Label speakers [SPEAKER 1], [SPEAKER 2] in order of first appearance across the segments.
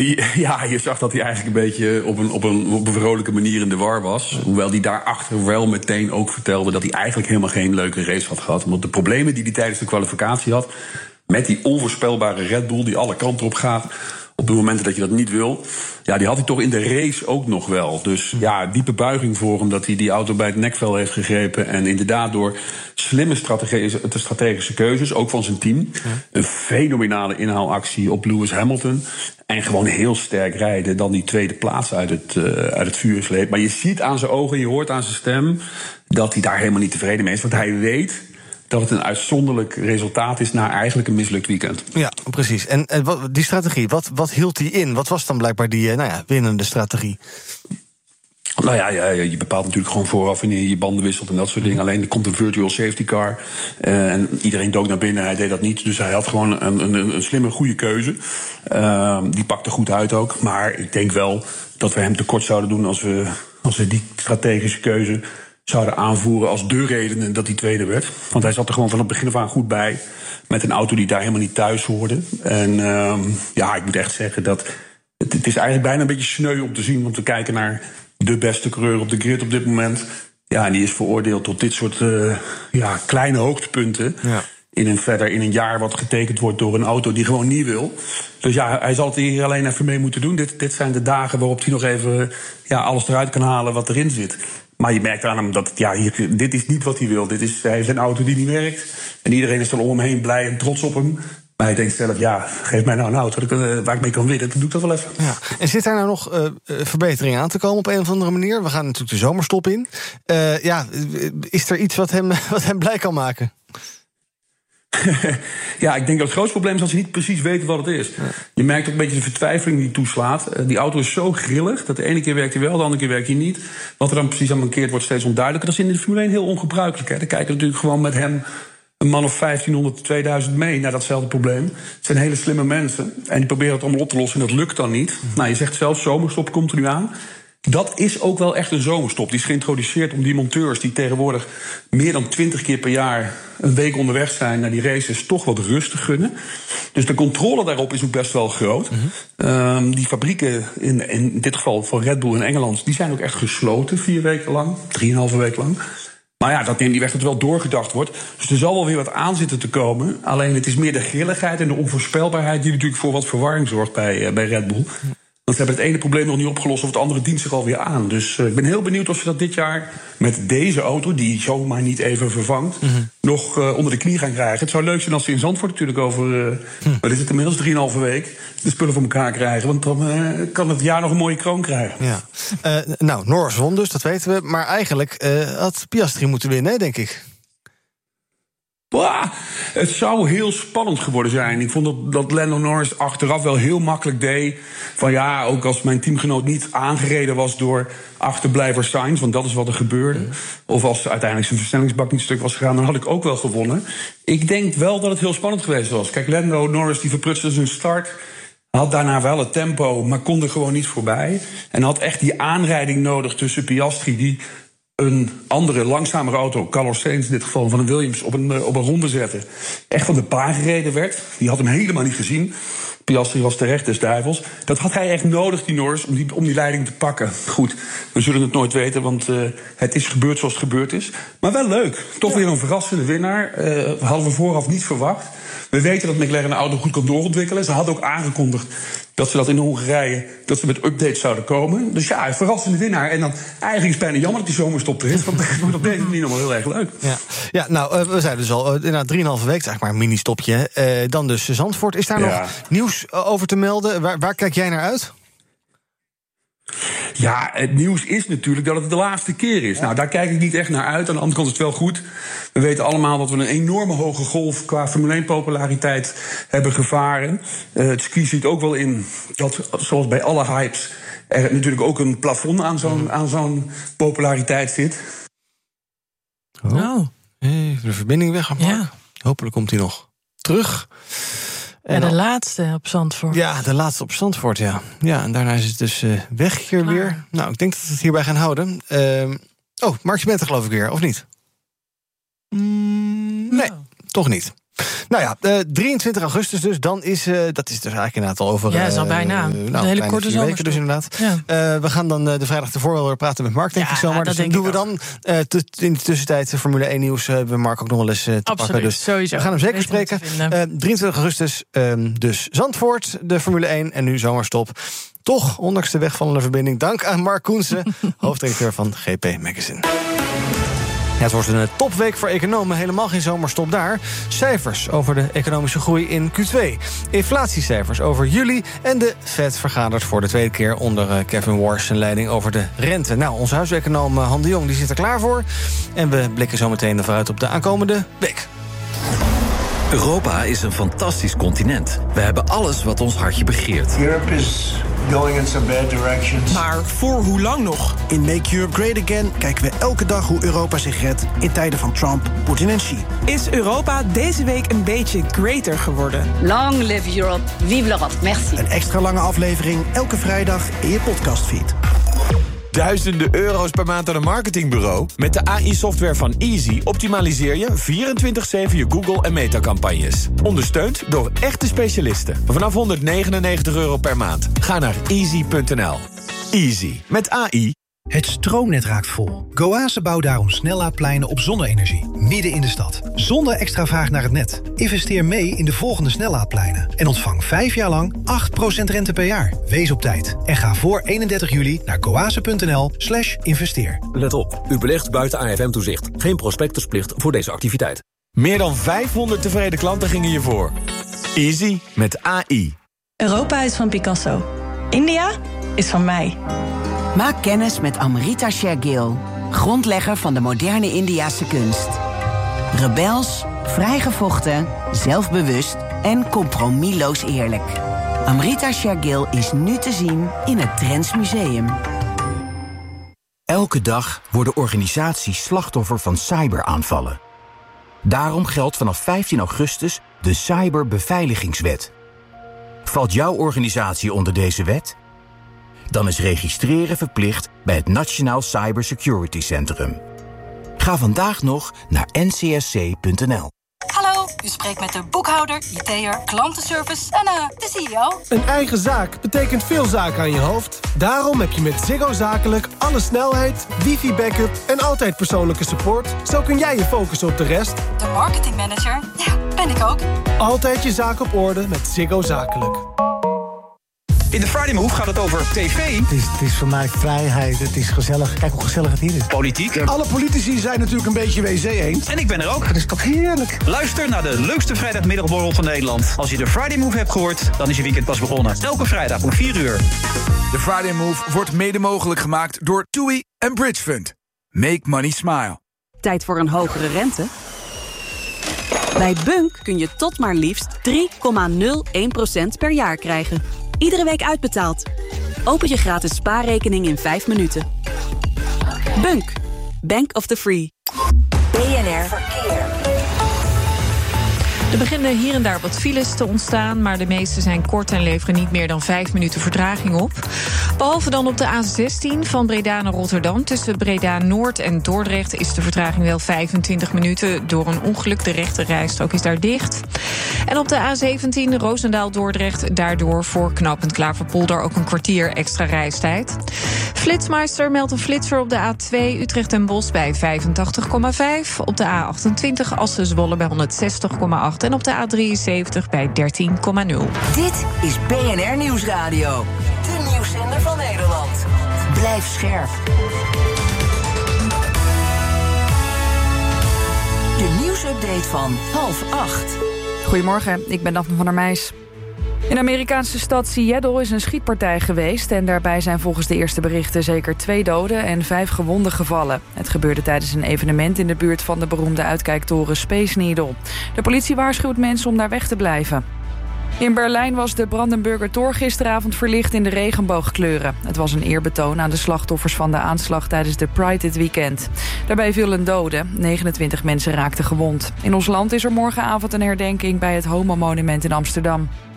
[SPEAKER 1] Ja, je zag dat hij eigenlijk een beetje op een vrolijke manier in de war was. Hoewel hij daarachter wel meteen ook vertelde dat hij eigenlijk helemaal geen leuke race had gehad. Want de problemen die hij tijdens de kwalificatie had, met die onvoorspelbare Red Bull die alle kanten op gaat op de momenten dat je dat niet wil, ja, die had hij toch in de race ook nog wel. Dus ja, diepe buiging voor hem dat hij die auto bij het nekvel heeft gegrepen. En inderdaad door slimme strategische keuzes, ook van zijn team, een fenomenale inhaalactie op Lewis Hamilton. En gewoon heel sterk rijden, dan die tweede plaats uit het vuur sleept. Maar je ziet aan zijn ogen, je hoort aan zijn stem dat hij daar helemaal niet tevreden mee is. Want hij weet dat het een uitzonderlijk resultaat is na eigenlijk een mislukt weekend.
[SPEAKER 2] Ja, precies. En die strategie, wat hield hij in? Wat was dan blijkbaar die winnende strategie?
[SPEAKER 1] Nou ja, je bepaalt natuurlijk gewoon vooraf wanneer je banden wisselt en dat soort dingen. Alleen er komt een virtual safety car en iedereen dook naar binnen. Hij deed dat niet, dus hij had gewoon een slimme, goede keuze. Die pakte goed uit ook. Maar ik denk wel dat we hem tekort zouden doen als we die strategische keuze zouden aanvoeren als de reden dat hij tweede werd. Want hij zat er gewoon van het begin af aan goed bij, met een auto die daar helemaal niet thuis hoorde. En ik moet echt zeggen dat het is eigenlijk bijna een beetje sneu om te zien, want we kijken naar de beste coureur op de grid op dit moment. Ja, en die is veroordeeld tot dit soort kleine hoogtepunten. Ja. In een jaar wat getekend wordt door een auto die gewoon niet wil. Dus ja, hij zal het hier alleen even mee moeten doen. Dit zijn de dagen waarop hij nog even alles eruit kan halen wat erin zit. Maar je merkt aan hem dat dit is niet wat hij wil. Hij heeft een auto die niet werkt. En iedereen is dan om hem heen blij en trots op hem. Maar hij denkt zelf, geef mij nou een auto waar ik mee kan winnen. Dan doe ik dat wel even.
[SPEAKER 2] Ja. En zit daar nou nog verbetering aan te komen op een of andere manier? We gaan natuurlijk de zomerstop in. Is er iets wat hem blij kan maken?
[SPEAKER 1] Ja, ik denk dat het grootste probleem is als ze niet precies weten wat het is. Ja. Je merkt ook een beetje de vertwijfeling die toeslaat. Die auto is zo grillig dat de ene keer werkt hij wel, de andere keer werkt hij niet. Wat er dan precies aan mankeert wordt steeds onduidelijker. Dat is in de Formule 1 heel ongebruikelijk. Hè. Dan kijken natuurlijk gewoon met hem een man of 1500, 2000 mee naar datzelfde probleem. Het zijn hele slimme mensen en die proberen het allemaal op te lossen en dat lukt dan niet. Nou, je zegt zelf, zomerstop komt er nu aan. Dat is ook wel echt een zomerstop. Die is geïntroduceerd om die monteurs die tegenwoordig meer dan 20 keer per jaar een week onderweg zijn naar die races toch wat rust te gunnen. Dus de controle daarop is ook best wel groot. Die fabrieken, in dit geval voor Red Bull in Engeland, die zijn ook echt gesloten 4 weken lang, 3,5 week lang. Maar ja, dat neemt niet weg dat er wel doorgedacht wordt. Dus er zal wel weer wat aan zitten te komen. Alleen het is meer de grilligheid en de onvoorspelbaarheid die natuurlijk voor wat verwarring zorgt bij Red Bull. Want ze hebben het ene probleem nog niet opgelost of het andere dient zich alweer aan. Dus ik ben heel benieuwd of ze dat dit jaar met deze auto, die zomaar niet even vervangt, nog onder de knie gaan krijgen. Het zou leuk zijn als ze in Zandvoort natuurlijk over, wat is het inmiddels, 3,5 week, de spullen voor elkaar krijgen. Want dan kan het jaar nog een mooie kroon krijgen.
[SPEAKER 2] Ja. Norris won dus, dat weten we. Maar eigenlijk had Piastri moeten winnen, denk ik.
[SPEAKER 1] Het zou heel spannend geworden zijn. Ik vond dat Lando Norris achteraf wel heel makkelijk deed. Van ook als mijn teamgenoot niet aangereden was door achterblijver Sainz, want dat is wat er gebeurde. Of als uiteindelijk zijn versnellingsbak niet stuk was gegaan, dan had ik ook wel gewonnen. Ik denk wel dat het heel spannend geweest was. Kijk, Lando Norris die verprutste zijn start, had daarna wel het tempo, maar kon er gewoon niet voorbij. En had echt die aanrijding nodig tussen Piastri, die een andere, langzamere auto, Carlos Sainz in dit geval van een Williams, op een ronde zette, echt van de baan gereden werd. Die had hem helemaal niet gezien. Piastri was terecht des duivels. Dat had hij echt nodig, die Norris, om die leiding te pakken. Goed, we zullen het nooit weten, want het is gebeurd zoals het gebeurd is. Maar wel leuk. Toch weer een verrassende winnaar. Hadden we vooraf niet verwacht. We weten dat McLaren de auto goed kan doorontwikkelen. Ze hadden ook aangekondigd dat ze dat in Hongarije, dat ze met updates zouden komen. Dus een verrassende winnaar. En dan eigenlijk is het bijna jammer dat die zomerstop er is, want dat wordt op deze manier nog wel heel erg leuk.
[SPEAKER 2] We zijn dus al 3,5 weken, eigenlijk maar een mini-stopje. Dan dus Zandvoort. Is daar nog nieuws over te melden? Waar kijk jij naar uit?
[SPEAKER 1] Ja, het nieuws is natuurlijk dat het de laatste keer is. Nou, daar kijk ik niet echt naar uit. Aan de andere kant is het wel goed. We weten allemaal dat we een enorme hoge golf qua Formule 1-populariteit hebben gevaren. Het ski ziet ook wel in dat, zoals bij alle hypes, er natuurlijk ook een plafond aan zo'n populariteit zit.
[SPEAKER 2] Even de verbinding weg. Ja. Hopelijk komt hij nog terug.
[SPEAKER 3] En de laatste op Zandvoort.
[SPEAKER 2] Ja, de laatste op Zandvoort, ja. Ja, en daarna is het dus weg hier weer. Nou, ik denk dat we het hierbij gaan houden. Mark, je bent er geloof ik weer, of niet? Nee, toch niet. Nou ja, 23 augustus dus. Dan is, dat is dus eigenlijk inderdaad al over...
[SPEAKER 3] Ja, dat is al bijna. Een hele korte zomer.
[SPEAKER 2] Dus inderdaad.
[SPEAKER 3] Ja.
[SPEAKER 2] We gaan dan de vrijdag ervoor wel weer praten met Mark, denk ik zomaar. Dus dan doen we dan in de tussentijd Formule 1 nieuws. Hebben we Mark ook nog wel eens te pakken. Dus
[SPEAKER 3] sowieso.
[SPEAKER 2] We gaan hem zeker spreken. 23 augustus, dus Zandvoort, de Formule 1 en nu zomerstop. Toch, ondanks de wegvallende verbinding. Dank aan Mark Koensen, hoofdredacteur van GP Magazine. Ja, het wordt een topweek voor economen. Helemaal geen zomerstop daar. Cijfers over de economische groei in Q2. Inflatiecijfers over juli. En de Fed vergadert voor de tweede keer onder Kevin Warsh zijn leiding over de rente. Nou, onze huiseconoom Han de Jong die zit er klaar voor. En we blikken zo meteen vooruit op de aankomende week.
[SPEAKER 4] Europa is een fantastisch continent. We hebben alles wat ons hartje begeert.
[SPEAKER 5] Europe is going in some bad directions.
[SPEAKER 6] Maar voor hoe lang nog? In Make Europe Great Again kijken we elke dag hoe Europa zich redt in tijden van Trump, Poetin en Xi. Is Europa deze week een beetje greater geworden?
[SPEAKER 7] Long live Europe, vive l'Europe, merci.
[SPEAKER 6] Een extra lange aflevering elke vrijdag in je podcastfeed.
[SPEAKER 8] Duizenden euro's per maand aan een marketingbureau? Met de AI-software van Easy optimaliseer je 24/7 je Google- en Meta-campagnes. Ondersteund door echte specialisten. Vanaf €199 per maand. Ga naar easy.nl. Easy. Met AI.
[SPEAKER 9] Het stroomnet raakt vol. Goase bouwt daarom snellaadpleinen op zonne-energie, midden in de stad. Zonder extra vraag naar het net. Investeer mee in de volgende snellaadpleinen. En ontvang 5 jaar lang 8% rente per jaar. Wees op tijd. En ga voor 31 juli naar goase.nl/investeer.
[SPEAKER 10] Let op, u belegt buiten AFM-toezicht. Geen prospectusplicht voor deze activiteit.
[SPEAKER 8] Meer dan 500 tevreden klanten gingen hiervoor. Easy met AI.
[SPEAKER 11] Europa is van Picasso. India is van mij.
[SPEAKER 12] Maak kennis met Amrita Shergill, grondlegger van de moderne Indiase kunst. Rebels, vrijgevochten, zelfbewust en compromisloos eerlijk. Amrita Shergill is nu te zien in het Drents Museum.
[SPEAKER 13] Elke dag worden organisaties slachtoffer van cyberaanvallen. Daarom geldt vanaf 15 augustus de Cyberbeveiligingswet. Valt jouw organisatie onder deze wet? Dan is registreren verplicht bij het Nationaal Cybersecurity Centrum. Ga vandaag nog naar ncsc.nl.
[SPEAKER 14] Hallo, u spreekt met de boekhouder, IT'er, klantenservice en de CEO.
[SPEAKER 15] Een eigen zaak betekent veel zaken aan je hoofd. Daarom heb je met Ziggo Zakelijk alle snelheid, wifi-backup en altijd persoonlijke support. Zo kun jij je focussen op de rest.
[SPEAKER 14] De marketingmanager, ja, ben ik ook.
[SPEAKER 15] Altijd je zaak op orde met Ziggo Zakelijk.
[SPEAKER 16] In de Friday Move gaat het over tv.
[SPEAKER 17] Het is voor mij vrijheid, het is gezellig. Kijk hoe gezellig het hier is.
[SPEAKER 16] Politiek.
[SPEAKER 15] Alle politici zijn natuurlijk een beetje wc-eend.
[SPEAKER 16] En ik ben er ook.
[SPEAKER 17] Dat is toch heerlijk.
[SPEAKER 16] Luister naar de leukste vrijdagmiddagborrel van Nederland. Als je de Friday Move hebt gehoord, dan is je weekend pas begonnen. Elke vrijdag om 4 uur.
[SPEAKER 18] De Friday Move wordt mede mogelijk gemaakt door TUI en Bridge Fund. Make money smile.
[SPEAKER 19] Tijd voor een hogere rente? Bij Bunk kun je tot maar liefst 3,01% per jaar krijgen. Iedere week uitbetaald. Open je gratis spaarrekening in 5 minuten. Bunk. Bank of the Free.
[SPEAKER 20] BNR Verkeer. Er beginnen hier en daar wat files te ontstaan, maar de meeste zijn kort en leveren niet meer dan 5 minuten vertraging op. Behalve dan op de A16 van Breda naar Rotterdam. Tussen Breda Noord en Dordrecht is de vertraging wel 25 minuten. Door een ongeluk, de rechte rijstrook is daar dicht. En op de A17 Roosendaal-Dordrecht, daardoor voor knooppunt Klaverpolder ook een kwartier extra reistijd. Flitsmeister meldt een flitser op de A2 Utrecht en Bosch bij 85,5. Op de A28 Assen-Zwolle bij 160,8. En op de A73 bij 13,0.
[SPEAKER 12] Dit is BNR Nieuwsradio. De nieuwszender van Nederland. Blijf scherp. De nieuwsupdate van 7:30.
[SPEAKER 21] Goedemorgen, ik ben Daphne van der Meijs. In de Amerikaanse stad Seattle is een schietpartij geweest en daarbij zijn volgens de eerste berichten zeker 2 doden en 5 gewonden gevallen. Het gebeurde tijdens een evenement in de buurt van de beroemde uitkijktoren Space Needle. De politie waarschuwt mensen om daar weg te blijven. In Berlijn was de Brandenburger Tor gisteravond verlicht in de regenboogkleuren. Het was een eerbetoon aan de slachtoffers van de aanslag tijdens de Pride dit weekend. Daarbij viel een dode, 29 mensen raakten gewond. In ons land is er morgenavond een herdenking bij het Homo-monument in Amsterdam.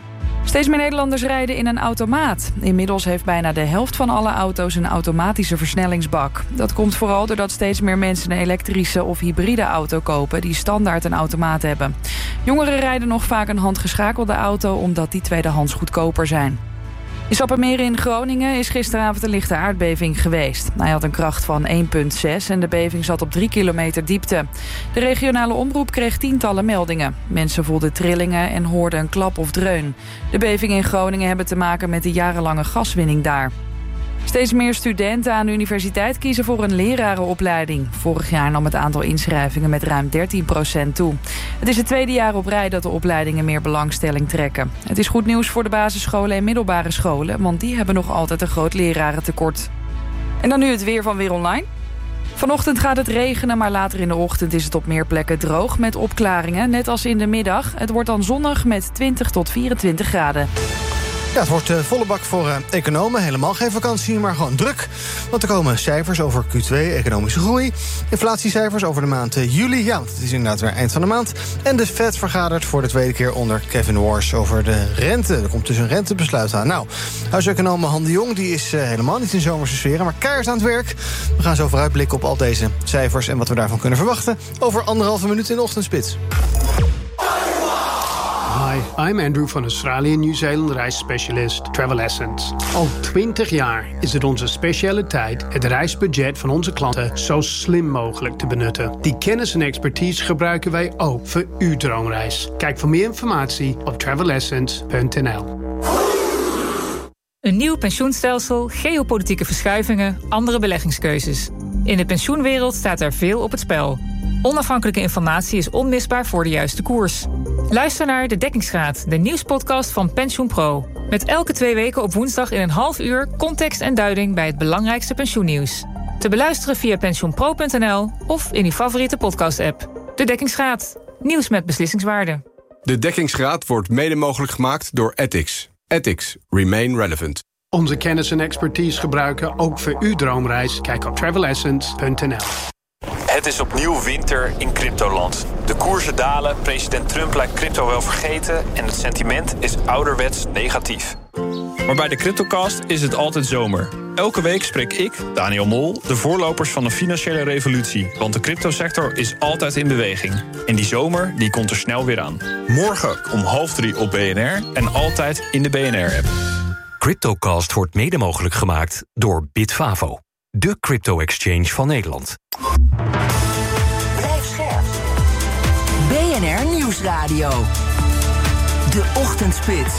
[SPEAKER 21] Steeds meer Nederlanders rijden in een automaat. Inmiddels heeft bijna de helft van alle auto's een automatische versnellingsbak. Dat komt vooral doordat steeds meer mensen een elektrische of hybride auto kopen die standaard een automaat hebben. Jongeren rijden nog vaak een handgeschakelde auto omdat die tweedehands goedkoper zijn. In Sappemeer in Groningen is gisteravond een lichte aardbeving geweest. Hij had een kracht van 1,6 en de beving zat op 3 kilometer diepte. De regionale omroep kreeg tientallen meldingen. Mensen voelden trillingen en hoorden een klap of dreun. De bevingen in Groningen hebben te maken met de jarenlange gaswinning daar. Steeds meer studenten aan de universiteit kiezen voor een lerarenopleiding. Vorig jaar nam het aantal inschrijvingen met ruim 13% toe. Het is het tweede jaar op rij dat de opleidingen meer belangstelling trekken. Het is goed nieuws voor de basisscholen en middelbare scholen, want die hebben nog altijd een groot lerarentekort. En dan nu het weer van Weer Online. Vanochtend gaat het regenen, maar later in de ochtend is het op meer plekken droog met opklaringen, net als in de middag. Het wordt dan zonnig met 20 tot 24 graden.
[SPEAKER 2] Ja, het wordt volle bak voor economen. Helemaal geen vakantie, maar gewoon druk. Want er komen cijfers over Q2, economische groei. Inflatiecijfers over de maand juli. Ja, want het is inderdaad weer eind van de maand. En de Fed vergadert voor de tweede keer onder Kevin Warsh over de rente. Er komt dus een rentebesluit aan. Nou, huiseconoom Han de Jong die is helemaal niet in zomerse sferen, maar keihard aan het werk. We gaan zo vooruitblikken op al deze cijfers en wat we daarvan kunnen verwachten over 1,5 minuut in de ochtendspits.
[SPEAKER 1] Hi, I'm Andrew van Australië en Nieuw-Zeeland reisspecialist Travel Essence. Al 20 jaar is het onze specialiteit het reisbudget van onze klanten zo slim mogelijk te benutten. Die kennis en expertise gebruiken wij ook voor uw droomreis. Kijk voor meer informatie op travelessence.nl.
[SPEAKER 22] Een nieuw pensioenstelsel, geopolitieke verschuivingen, andere beleggingskeuzes. In de pensioenwereld staat er veel op het spel. Onafhankelijke informatie is onmisbaar voor de juiste koers. Luister naar De Dekkingsgraad, de nieuwspodcast van PensioenPro. Met elke 2 weken op woensdag in een half uur context en duiding bij het belangrijkste pensioennieuws. Te beluisteren via pensioenpro.nl of in uw favoriete podcast-app. De Dekkingsgraad, nieuws met beslissingswaarde.
[SPEAKER 23] De Dekkingsgraad wordt mede mogelijk gemaakt door Ethics. Ethics. Remain relevant.
[SPEAKER 1] Onze kennis en expertise gebruiken ook voor uw droomreis. Kijk op travelessence.nl.
[SPEAKER 24] Het is opnieuw winter in cryptoland. De koersen dalen, president Trump lijkt crypto wel vergeten en het sentiment is ouderwets negatief.
[SPEAKER 25] Maar bij de CryptoCast is het altijd zomer. Elke week spreek ik, Daniel Mol, de voorlopers van de financiële revolutie. Want de cryptosector is altijd in beweging. En die zomer die komt er snel weer aan. Morgen om 2:30 op BNR en altijd in de BNR-app.
[SPEAKER 26] CryptoCast wordt mede mogelijk gemaakt door Bitfavo. De crypto-exchange van Nederland.
[SPEAKER 12] Blijf scherp. BNR Nieuwsradio. De Ochtendspits.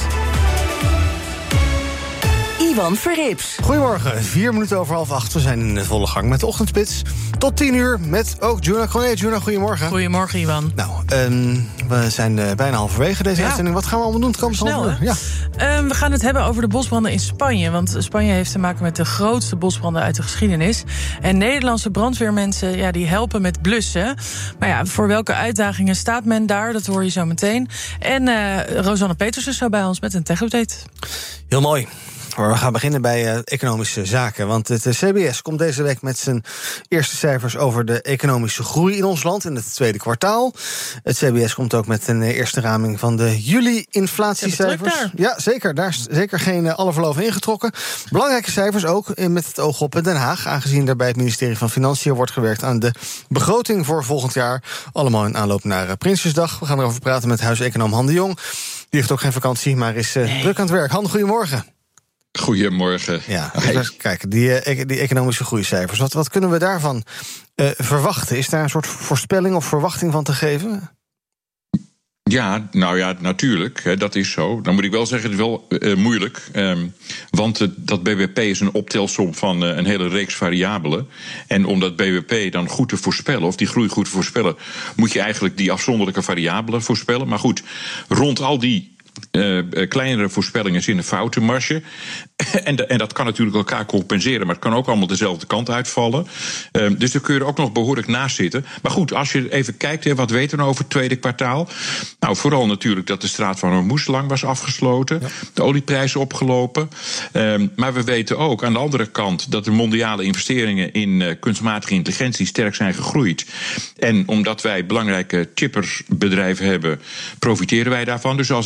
[SPEAKER 12] Ivan Verrips.
[SPEAKER 2] Goedemorgen, 4 minuten over 7:30. We zijn in de volle gang met de Ochtendspits. Tot 10 uur met ook Juna Kroné. Juna, goedemorgen.
[SPEAKER 3] Goedemorgen, Ivan.
[SPEAKER 2] Nou, we zijn bijna halverwege deze uitzending. Wat gaan we allemaal doen het komende half uur?
[SPEAKER 3] Ja. We gaan het hebben over de bosbranden in Spanje. Want Spanje heeft te maken met de grootste bosbranden uit de geschiedenis. En Nederlandse brandweermensen die helpen met blussen. Maar ja, voor welke uitdagingen staat men daar? Dat hoor je zo meteen. En Rosanne Peters is zo bij ons met een tech-update.
[SPEAKER 2] Heel mooi. Maar we gaan beginnen bij economische zaken. Want het CBS komt deze week met zijn eerste cijfers over de economische groei in ons land in het tweede kwartaal. Het CBS komt ook met een eerste raming van de juli-inflatiecijfers. Ja, zeker. Daar is zeker geen alle verloven ingetrokken. Belangrijke cijfers ook met het oog op Den Haag. Aangezien er bij het ministerie van Financiën wordt gewerkt aan de begroting voor volgend jaar. Allemaal in aanloop naar Prinsjesdag. We gaan erover praten met huiseconoom Han de Jong. Die heeft ook geen vakantie, maar is druk aan het werk. Han, goedemorgen.
[SPEAKER 27] Goedemorgen.
[SPEAKER 2] Ja, kijk, die economische groeicijfers. Wat kunnen we daarvan verwachten? Is daar een soort voorspelling of verwachting van te geven?
[SPEAKER 27] Ja, nou ja, natuurlijk, dat is zo. Dan moet ik wel zeggen, het is wel moeilijk. Want dat BBP is een optelsom van een hele reeks variabelen. En om dat BBP dan goed te voorspellen, of die groei goed te voorspellen, moet je eigenlijk die afzonderlijke variabelen voorspellen. Maar goed, rond al die kleinere voorspellingen zit een foutenmarge. En dat kan natuurlijk elkaar compenseren, maar het kan ook allemaal dezelfde kant uitvallen. Dus daar kun je er ook nog behoorlijk naast zitten. Maar goed, als je even kijkt, wat weten we nou over het tweede kwartaal? Nou, vooral natuurlijk dat de straat van Hormuz lang was afgesloten. Ja. De olieprijzen opgelopen. Maar we weten ook aan de andere kant dat de mondiale investeringen in kunstmatige intelligentie sterk zijn gegroeid. En omdat wij belangrijke chippersbedrijven hebben, profiteren wij daarvan. Dus als ik het op een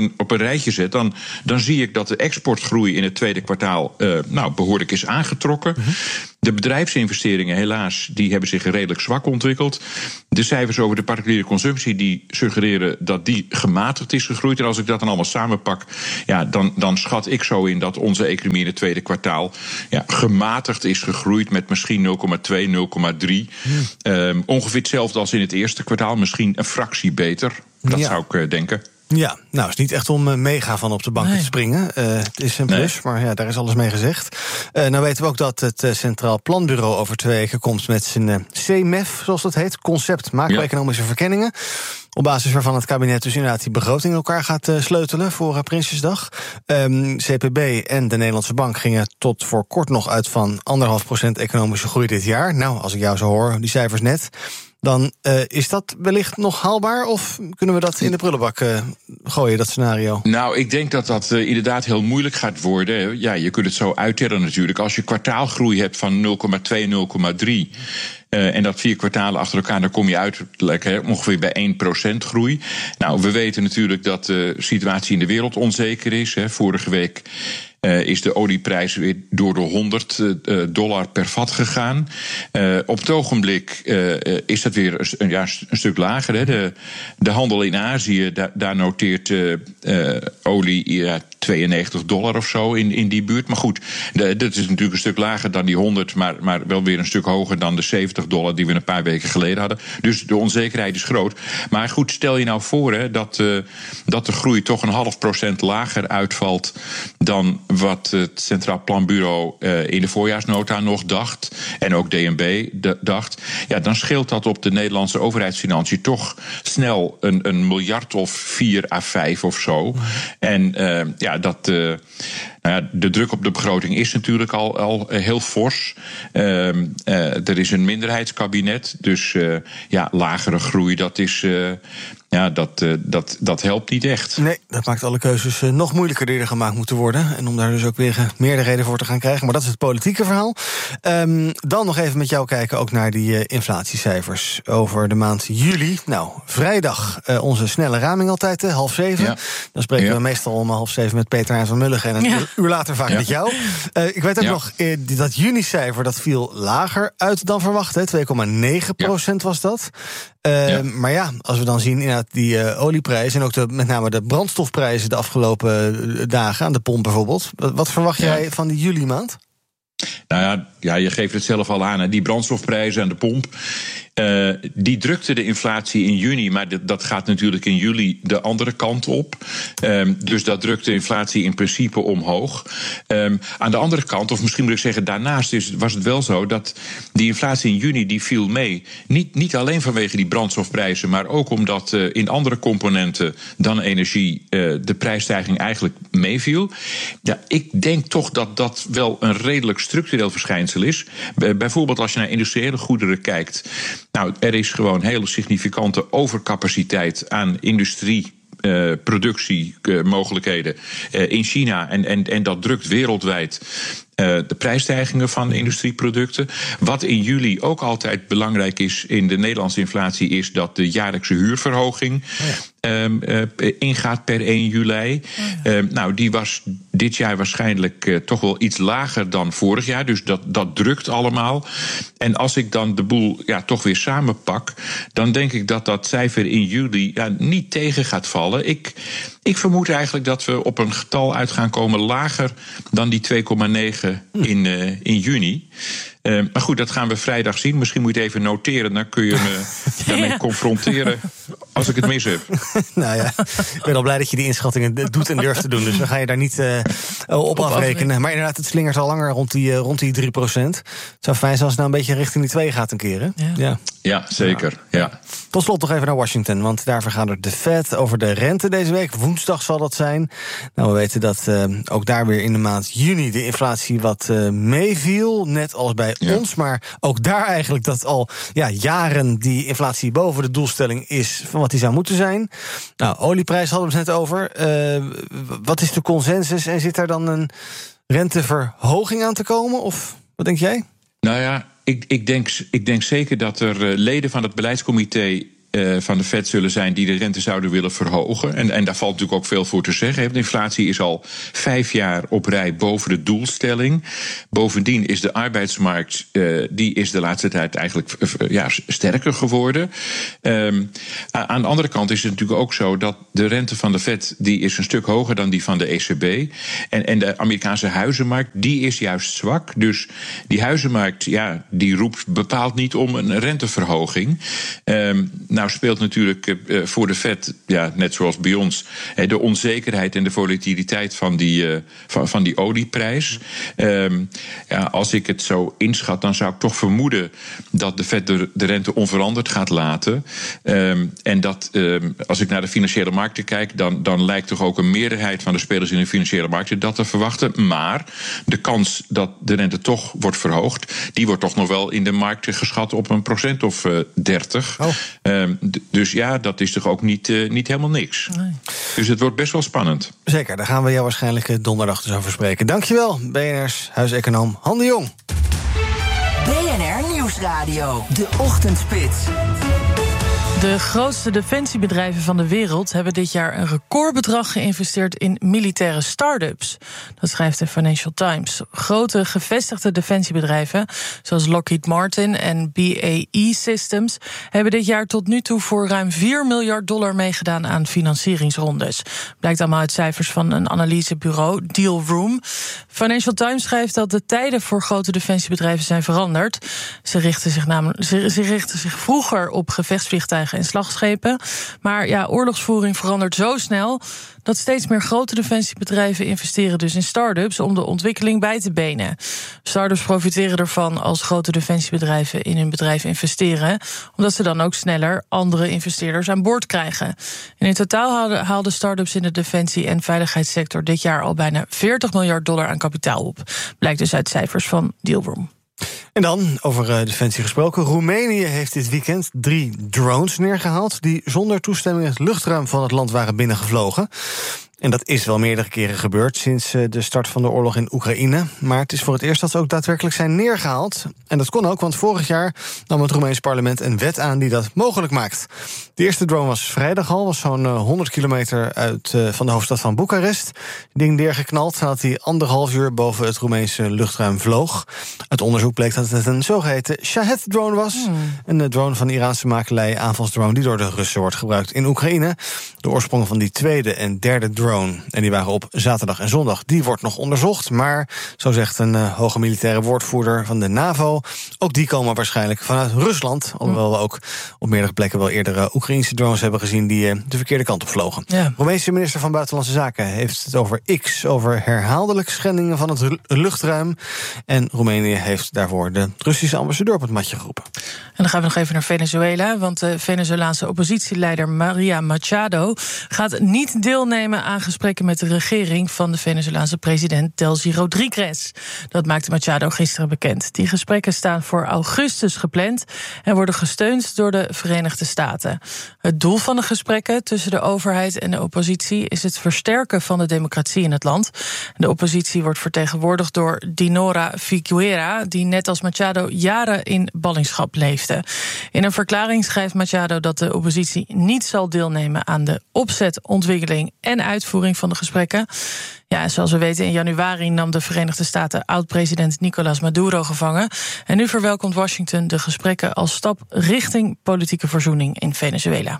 [SPEAKER 27] op een rijtje zet, dan zie ik dat de exportgroei in het tweede kwartaal behoorlijk is aangetrokken. De bedrijfsinvesteringen, helaas, die hebben zich redelijk zwak ontwikkeld. De cijfers over de particuliere consumptie die suggereren dat die gematigd is gegroeid. En als ik dat dan allemaal samenpak, dan schat ik zo in dat onze economie in het tweede kwartaal gematigd is gegroeid met misschien 0,2, 0,3. Ongeveer hetzelfde als in het eerste kwartaal, misschien een fractie beter. Dat zou ik denken.
[SPEAKER 2] Ja, nou, het is niet echt om mega van op de bank te springen. Het is een plus, maar daar is alles mee gezegd. Nou weten we ook dat het Centraal Planbureau over 2 weken komt met zijn CMEF, zoals dat heet. Concept macro-economische verkenningen. Op basis waarvan het kabinet dus inderdaad die begroting in elkaar gaat sleutelen voor Prinsjesdag. CPB en de Nederlandse Bank gingen tot voor kort nog uit van 1,5% economische groei dit jaar. Nou, als ik jou zo hoor, die cijfers net, dan is dat wellicht nog haalbaar? Of kunnen we dat in de prullenbak gooien, dat scenario?
[SPEAKER 27] Nou, ik denk dat dat inderdaad heel moeilijk gaat worden. Ja, je kunt het zo uittellen natuurlijk. Als je kwartaalgroei hebt van 0,2, 0,3... en dat 4 kwartalen achter elkaar, dan kom je uit ongeveer bij 1% groei. Nou, we weten natuurlijk dat de situatie in de wereld onzeker is. Vorige week is de olieprijs weer door de $100 per vat gegaan. Op het ogenblik is dat weer een stuk lager. Hè. De handel in Azië, daar noteert olie $92 of zo in die buurt. Maar goed, dat is natuurlijk een stuk lager dan die 100, maar wel weer een stuk hoger dan de $70 die we een paar weken geleden hadden. Dus de onzekerheid is groot. Maar goed, stel je nou voor dat de groei toch 0,5% lager uitvalt dan wat het Centraal Planbureau in de voorjaarsnota nog dacht, en ook DNB dacht. Ja, dan scheelt dat op de Nederlandse overheidsfinanciën toch snel een miljard of 4 à 5 of zo. En de druk op de begroting is natuurlijk al heel fors. Er is een minderheidskabinet, dus lagere groei, dat is dat helpt niet echt.
[SPEAKER 2] Nee, dat maakt alle keuzes nog moeilijker die er gemaakt moeten worden. En om daar dus ook weer meerderheden voor te gaan krijgen. Maar dat is het politieke verhaal. Dan nog even met jou kijken ook naar die inflatiecijfers over de maand juli. Nou, vrijdag onze snelle raming altijd, 6:30. Ja. Dan spreken we meestal om 6:30 met Peter Hein van Mulligen. En een uur later vaak met jou. Ik weet ook nog, dat juni-cijfer dat viel lager uit dan verwacht. 2,9% was dat. Maar als we dan zien inderdaad die olieprijs en ook met name de brandstofprijzen de afgelopen dagen aan de pomp bijvoorbeeld. Wat verwacht jij van die juli maand?
[SPEAKER 27] Nou ja, je geeft het zelf al aan. Die brandstofprijzen aan de pomp, die drukte de inflatie in juni, maar dat gaat natuurlijk in juli de andere kant op. Dus dat drukt de inflatie in principe omhoog. Aan de andere kant, of misschien moet ik zeggen daarnaast, was het wel zo dat die inflatie in juni die viel mee. Niet alleen vanwege die brandstofprijzen, maar ook omdat in andere componenten dan energie de prijsstijging eigenlijk meeviel. Ja, ik denk toch dat dat wel een redelijk structureel verschijnsel is. Bijvoorbeeld als je naar industriële goederen kijkt. Nou, er is gewoon hele significante overcapaciteit aan productiemogelijkheden in China. En dat drukt wereldwijd de prijsstijgingen van industrieproducten. Wat in juli ook altijd belangrijk is in de Nederlandse inflatie, is dat de jaarlijkse huurverhoging ingaat per 1 juli. Die was dit jaar waarschijnlijk toch wel iets lager dan vorig jaar. Dus dat drukt allemaal. En als ik dan de boel toch weer samenpak, dan denk ik dat cijfer in juli niet tegen gaat vallen. Ik vermoed eigenlijk dat we op een getal uit gaan komen lager dan die 2,9 in juni. Maar goed, dat gaan we vrijdag zien. Misschien moet je het even noteren, dan kun je me daarmee confronteren als ik het mis heb.
[SPEAKER 2] Nou ja, ik ben al blij dat je die inschattingen doet en durft te doen. Dus dan ga je daar niet op afrekenen. Maar inderdaad, het slingert al langer rond die 3%. Het zou fijn zijn als het nou een beetje richting die 2 gaat een keer, hè?
[SPEAKER 27] Ja, zeker. Ja.
[SPEAKER 2] Tot slot nog even naar Washington, want daar vergadert de Fed over de rente deze week. Woensdag zal dat zijn. Nou, we weten dat ook daar weer in de maand juni de inflatie wat meeviel, net als bij ons. Maar ook daar eigenlijk dat al jaren die inflatie boven de doelstelling is van wat die zou moeten zijn. Nou, olieprijs hadden we het net over. Wat is de consensus en zit daar dan een renteverhoging aan te komen? Of wat denk jij?
[SPEAKER 27] Nou ja, ik denk zeker dat er leden van het beleidscomité van de Fed zullen zijn die de rente zouden willen verhogen. En daar valt natuurlijk ook veel voor te zeggen. De inflatie is al 5 jaar op rij boven de doelstelling. Bovendien is de arbeidsmarkt die is de laatste tijd eigenlijk sterker geworden. Aan de andere kant is het natuurlijk ook zo dat de rente van de Fed die is een stuk hoger dan die van de ECB. En de Amerikaanse huizenmarkt die is juist zwak. Dus die huizenmarkt die roept bepaald niet om een renteverhoging. Nou speelt natuurlijk voor de Fed, net zoals bij ons, de onzekerheid en de volatiliteit van die olieprijs. Als ik het zo inschat, dan zou ik toch vermoeden dat de Fed de rente onveranderd gaat laten. En dat, als ik naar de financiële markten kijk, dan lijkt toch ook een meerderheid van de spelers in de financiële markten dat te verwachten. Maar de kans dat de rente toch wordt verhoogd, die wordt toch nog wel in de markt geschat op 1% of 30. Dus dat is toch ook niet helemaal niks. Nee. Dus het wordt best wel spannend.
[SPEAKER 2] Zeker, daar gaan we jou waarschijnlijk donderdag dus over spreken. Dankjewel, BNR's huiseconoom Han de Jong.
[SPEAKER 12] BNR Nieuwsradio, de Ochtendspits.
[SPEAKER 3] De grootste defensiebedrijven van de wereld hebben dit jaar een recordbedrag geïnvesteerd in militaire start-ups. Dat schrijft de Financial Times. Grote gevestigde defensiebedrijven, zoals Lockheed Martin en BAE Systems, hebben dit jaar tot nu toe voor ruim $4 miljard meegedaan aan financieringsrondes. Blijkt allemaal uit cijfers van een analysebureau, Dealroom. Financial Times schrijft dat de tijden voor grote defensiebedrijven zijn veranderd. Ze richten zich vroeger op gevechtsvliegtuigen en slagschepen. Maar oorlogsvoering verandert zo snel dat steeds meer grote defensiebedrijven investeren dus in start-ups om de ontwikkeling bij te benen. Start-ups profiteren ervan als grote defensiebedrijven in hun bedrijf investeren, omdat ze dan ook sneller andere investeerders aan boord krijgen. En in totaal haalden start-ups in de defensie- en veiligheidssector dit jaar al bijna $40 miljard aan kapitaal op. Blijkt dus uit cijfers van Dealroom.
[SPEAKER 2] En dan, over defensie gesproken, Roemenië heeft dit weekend 3 drones neergehaald die zonder toestemming het luchtruim van het land waren binnengevlogen. En dat is wel meerdere keren gebeurd sinds de start van de oorlog in Oekraïne. Maar het is voor het eerst dat ze ook daadwerkelijk zijn neergehaald. En dat kon ook, want vorig jaar nam het Roemeens parlement een wet aan die dat mogelijk maakt. De eerste drone was vrijdag al, was zo'n 100 kilometer van de hoofdstad van Boekarest. Het ding neergeknald nadat hij 1,5 uur boven het Roemeense luchtruim vloog. Uit onderzoek bleek dat het een zogeheten Shahed-drone was. Een drone van Iraanse makelij, aanvalsdrone die door de Russen wordt gebruikt in Oekraïne. De oorsprong van die tweede en derde drone, en die waren op zaterdag en zondag, die wordt nog onderzocht. Maar, zo zegt een hoge militaire woordvoerder van de NAVO, ook die komen waarschijnlijk vanuit Rusland. Alhoewel we ook op meerdere plekken wel eerder Oekraïnse drones hebben gezien die de verkeerde kant op vlogen. Ja. Roemeense minister van Buitenlandse Zaken heeft het over herhaaldelijk schendingen van het luchtruim. En Roemenië heeft daarvoor de Russische ambassadeur op het matje geroepen.
[SPEAKER 3] En dan gaan we nog even naar Venezuela, want de Venezolaanse oppositieleider Maria Machado gaat niet deelnemen aan gesprekken met de regering van de Venezolaanse president Delcy Rodriguez. Dat maakte Machado gisteren bekend. Die gesprekken staan voor augustus gepland en worden gesteund door de Verenigde Staten. Het doel van de gesprekken tussen de overheid en de oppositie is het versterken van de democratie in het land. De oppositie wordt vertegenwoordigd door Dinora Figuera, die net als Machado jaren in ballingschap leefde. In een verklaring schrijft Machado dat de oppositie niet zal deelnemen aan de opzet, ontwikkeling en uitvoering van de gesprekken. Ja, zoals we weten, in januari nam de Verenigde Staten oud-president Nicolás Maduro gevangen. En nu verwelkomt Washington de gesprekken als stap richting politieke verzoening in Venezuela.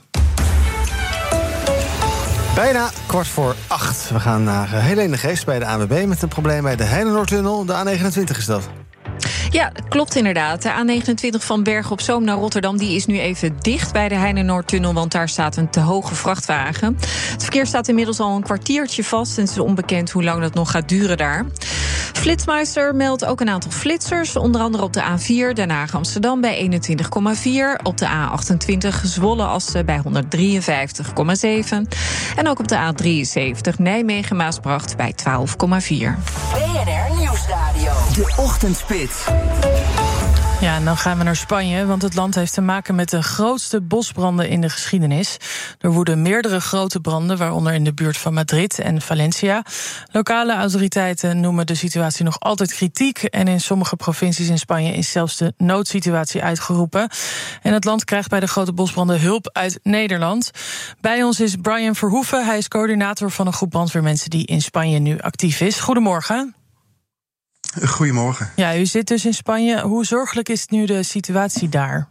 [SPEAKER 2] Bijna 7:45. We gaan naar Helene Geest bij de ANWB met een probleem bij de Heinenoordtunnel. De A29 is dat.
[SPEAKER 20] Ja, klopt inderdaad. De A29 van Bergen op Zoom naar Rotterdam die is nu even dicht bij de Heinenoordtunnel, want daar staat een te hoge vrachtwagen. Het verkeer staat inmiddels al een kwartiertje vast en het is onbekend hoe lang dat nog gaat duren daar. Flitsmeister meldt ook een aantal flitsers, onder andere op de A4 Den Haag Amsterdam bij 21,4, op de A28 Zwolle-Assen bij 153,7 en ook op de A73 Nijmegen-Maasbracht bij 12,4.
[SPEAKER 12] BNR Nieuwsradio, de Ochtendspits.
[SPEAKER 3] Ja, en dan gaan we naar Spanje, want het land heeft te maken met de grootste bosbranden in de geschiedenis. Er woeden meerdere grote branden, waaronder in de buurt van Madrid en Valencia. Lokale autoriteiten noemen de situatie nog altijd kritiek. En in sommige provincies in Spanje is zelfs de noodsituatie uitgeroepen. En het land krijgt bij de grote bosbranden hulp uit Nederland. Bij ons is Brian Verhoeven. Hij is coördinator van een groep brandweermensen die in Spanje nu actief is. Goedemorgen.
[SPEAKER 4] Goedemorgen.
[SPEAKER 3] Ja, u zit dus in Spanje. Hoe zorgelijk is nu de situatie daar?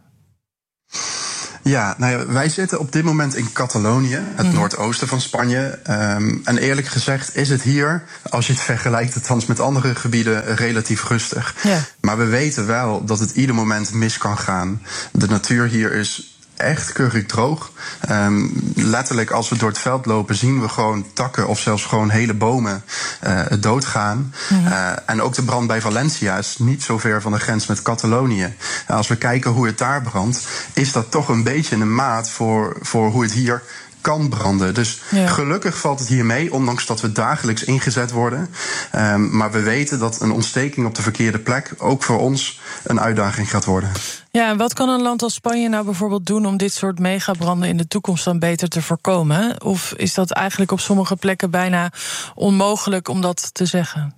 [SPEAKER 4] Ja, wij zitten op dit moment in Catalonië, het noordoosten van Spanje. En eerlijk gezegd is het hier, als je het vergelijkt althans met andere gebieden, relatief rustig. Ja. Maar we weten wel dat het ieder moment mis kan gaan. De natuur hier is echt keurig droog. Letterlijk, als we door het veld lopen, zien we gewoon takken of zelfs gewoon hele bomen doodgaan. En ook de brand bij Valencia is niet zo ver van de grens met Catalonië. Als we kijken hoe het daar brandt, is dat toch een beetje een maat voor hoe het hier kan branden. Dus gelukkig valt het hier mee, ondanks dat we dagelijks ingezet worden. Maar we weten dat een ontsteking op de verkeerde plek ook voor ons een uitdaging gaat worden.
[SPEAKER 3] Ja, en wat kan een land als Spanje nou bijvoorbeeld doen om dit soort megabranden in de toekomst dan beter te voorkomen? Of is dat eigenlijk op sommige plekken bijna onmogelijk om dat te zeggen?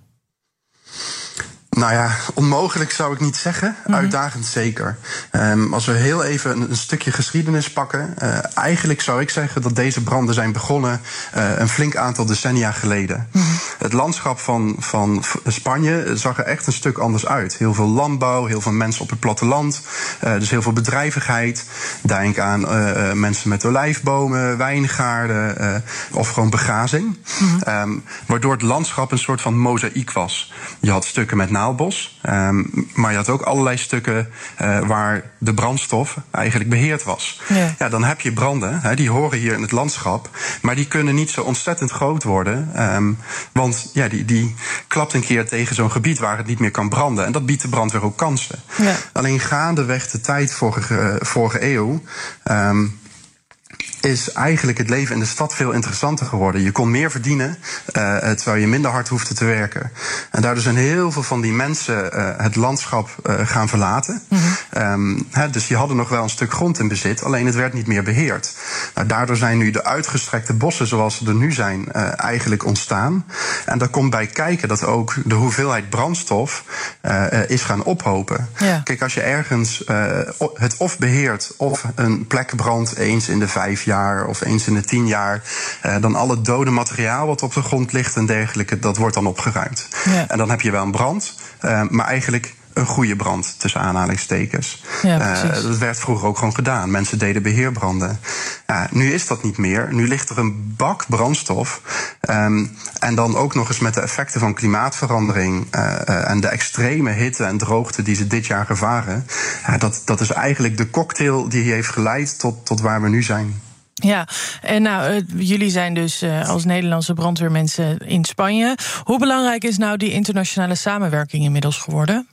[SPEAKER 4] Nou ja, onmogelijk zou ik niet zeggen. Uitdagend zeker. Als we heel even een stukje geschiedenis pakken. Eigenlijk zou ik zeggen dat deze branden zijn begonnen een flink aantal decennia geleden. Het landschap van Spanje zag er echt een stuk anders uit. Heel veel landbouw, heel veel mensen op het platteland. Dus heel veel bedrijvigheid. Denk aan mensen met olijfbomen, wijngaarden of gewoon begrazing. Waardoor het landschap een soort van mozaïek was. Je had stukken met naaldbos, maar je had ook allerlei stukken waar de brandstof eigenlijk beheerd was. Ja, dan heb je branden, die horen hier in het landschap, maar die kunnen niet zo ontzettend groot worden. Want ja, die klapt een keer tegen zo'n gebied waar het niet meer kan branden. En dat biedt de brandweer ook kansen. Ja. Alleen gaandeweg de tijd vorige eeuw is eigenlijk het leven in de stad veel interessanter geworden. Je kon meer verdienen, terwijl je minder hard hoefde te werken. En daardoor zijn heel veel van die mensen het landschap gaan verlaten. Dus die hadden nog wel een stuk grond in bezit, alleen het werd niet meer beheerd. Nou, daardoor zijn nu de uitgestrekte bossen zoals ze er nu zijn eigenlijk ontstaan. En daar komt bij kijken dat ook de hoeveelheid brandstof is gaan ophopen. Ja. Kijk, als je ergens het of beheert of een plek brandt eens in de 5 jaar of eens in de 10 jaar, dan al het dode materiaal wat op de grond ligt en dergelijke, dat wordt dan opgeruimd. Ja. En dan heb je wel een brand, maar eigenlijk een goede brand, tussen aanhalingstekens. Ja, dat werd vroeger ook gewoon gedaan. Mensen deden beheerbranden. Nu is dat niet meer. Nu ligt er een bak brandstof. En dan ook nog eens met de effecten van klimaatverandering en de extreme hitte en droogte die ze dit jaar ervaren. Dat is eigenlijk de cocktail die heeft geleid tot waar we nu zijn.
[SPEAKER 3] Ja, en jullie zijn dus als Nederlandse brandweermensen in Spanje. Hoe belangrijk is nou die internationale samenwerking inmiddels geworden?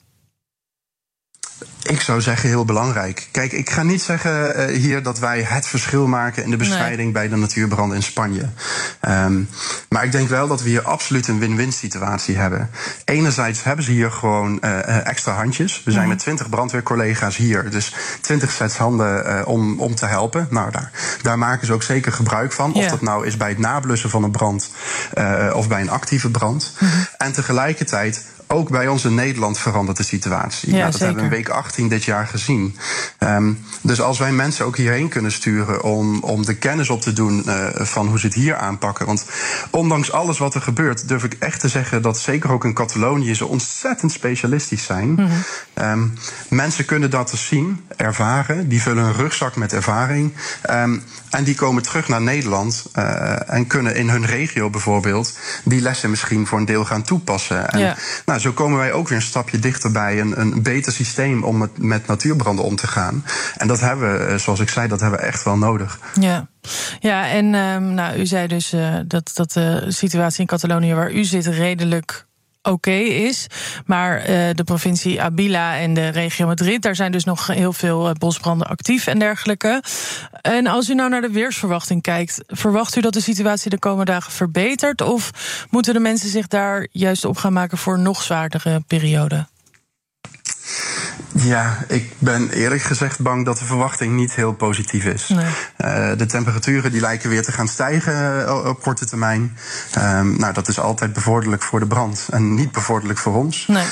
[SPEAKER 4] Ik zou zeggen heel belangrijk. Kijk, ik ga niet zeggen hier dat wij het verschil maken in de bestrijding bij de natuurbranden in Spanje. Maar ik denk wel dat we hier absoluut een win-win situatie hebben. Enerzijds hebben ze hier gewoon extra handjes. We zijn met 20 brandweercollega's hier. Dus 20 sets handen om te helpen. Nou, daar maken ze ook zeker gebruik van. Of dat nou is bij het nablussen van een brand of bij een actieve brand. En tegelijkertijd ook bij ons in Nederland verandert de situatie. Dat hebben we in week 18 dit jaar gezien. Dus als wij mensen ook hierheen kunnen sturen om de kennis op te doen van hoe ze het hier aanpakken. Want ondanks alles wat er gebeurt, durf ik echt te zeggen dat zeker ook in Catalonië ze ontzettend specialistisch zijn. Mensen kunnen dat dus zien, ervaren. Die vullen een rugzak met ervaring. En die komen terug naar Nederland en kunnen in hun regio bijvoorbeeld die lessen misschien voor een deel gaan toepassen. En zo komen wij ook weer een stapje dichter bij een beter systeem om met natuurbranden om te gaan. En dat hebben we, zoals ik zei, dat hebben we echt wel nodig.
[SPEAKER 3] Ja, en u zei dus dat de situatie in Catalonië waar u zit redelijk oké is. Maar de provincie Ávila en de regio Madrid, daar zijn dus nog heel veel bosbranden actief en dergelijke. En als u nou naar de weersverwachting kijkt, verwacht u dat de situatie de komende dagen verbetert? Of moeten de mensen zich daar juist op gaan maken voor een nog zwaardere periode?
[SPEAKER 4] Ja, ik ben eerlijk gezegd bang dat de verwachting niet heel positief is. Nee. De temperaturen die lijken weer te gaan stijgen op korte termijn. Nou, dat is altijd bevorderlijk voor de brand en niet bevorderlijk voor ons. Nee.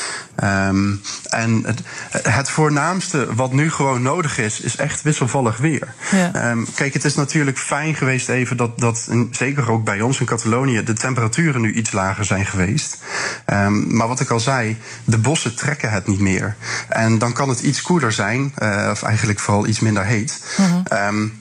[SPEAKER 4] En het voornaamste wat nu gewoon nodig is echt wisselvallig weer. Ja. Kijk, het is natuurlijk fijn geweest even dat zeker ook bij ons in Catalonië, de temperaturen nu iets lager zijn geweest. Maar wat ik al zei, de bossen trekken het niet meer. En dan kan het iets koeler zijn, of eigenlijk vooral iets minder heet. Mm-hmm.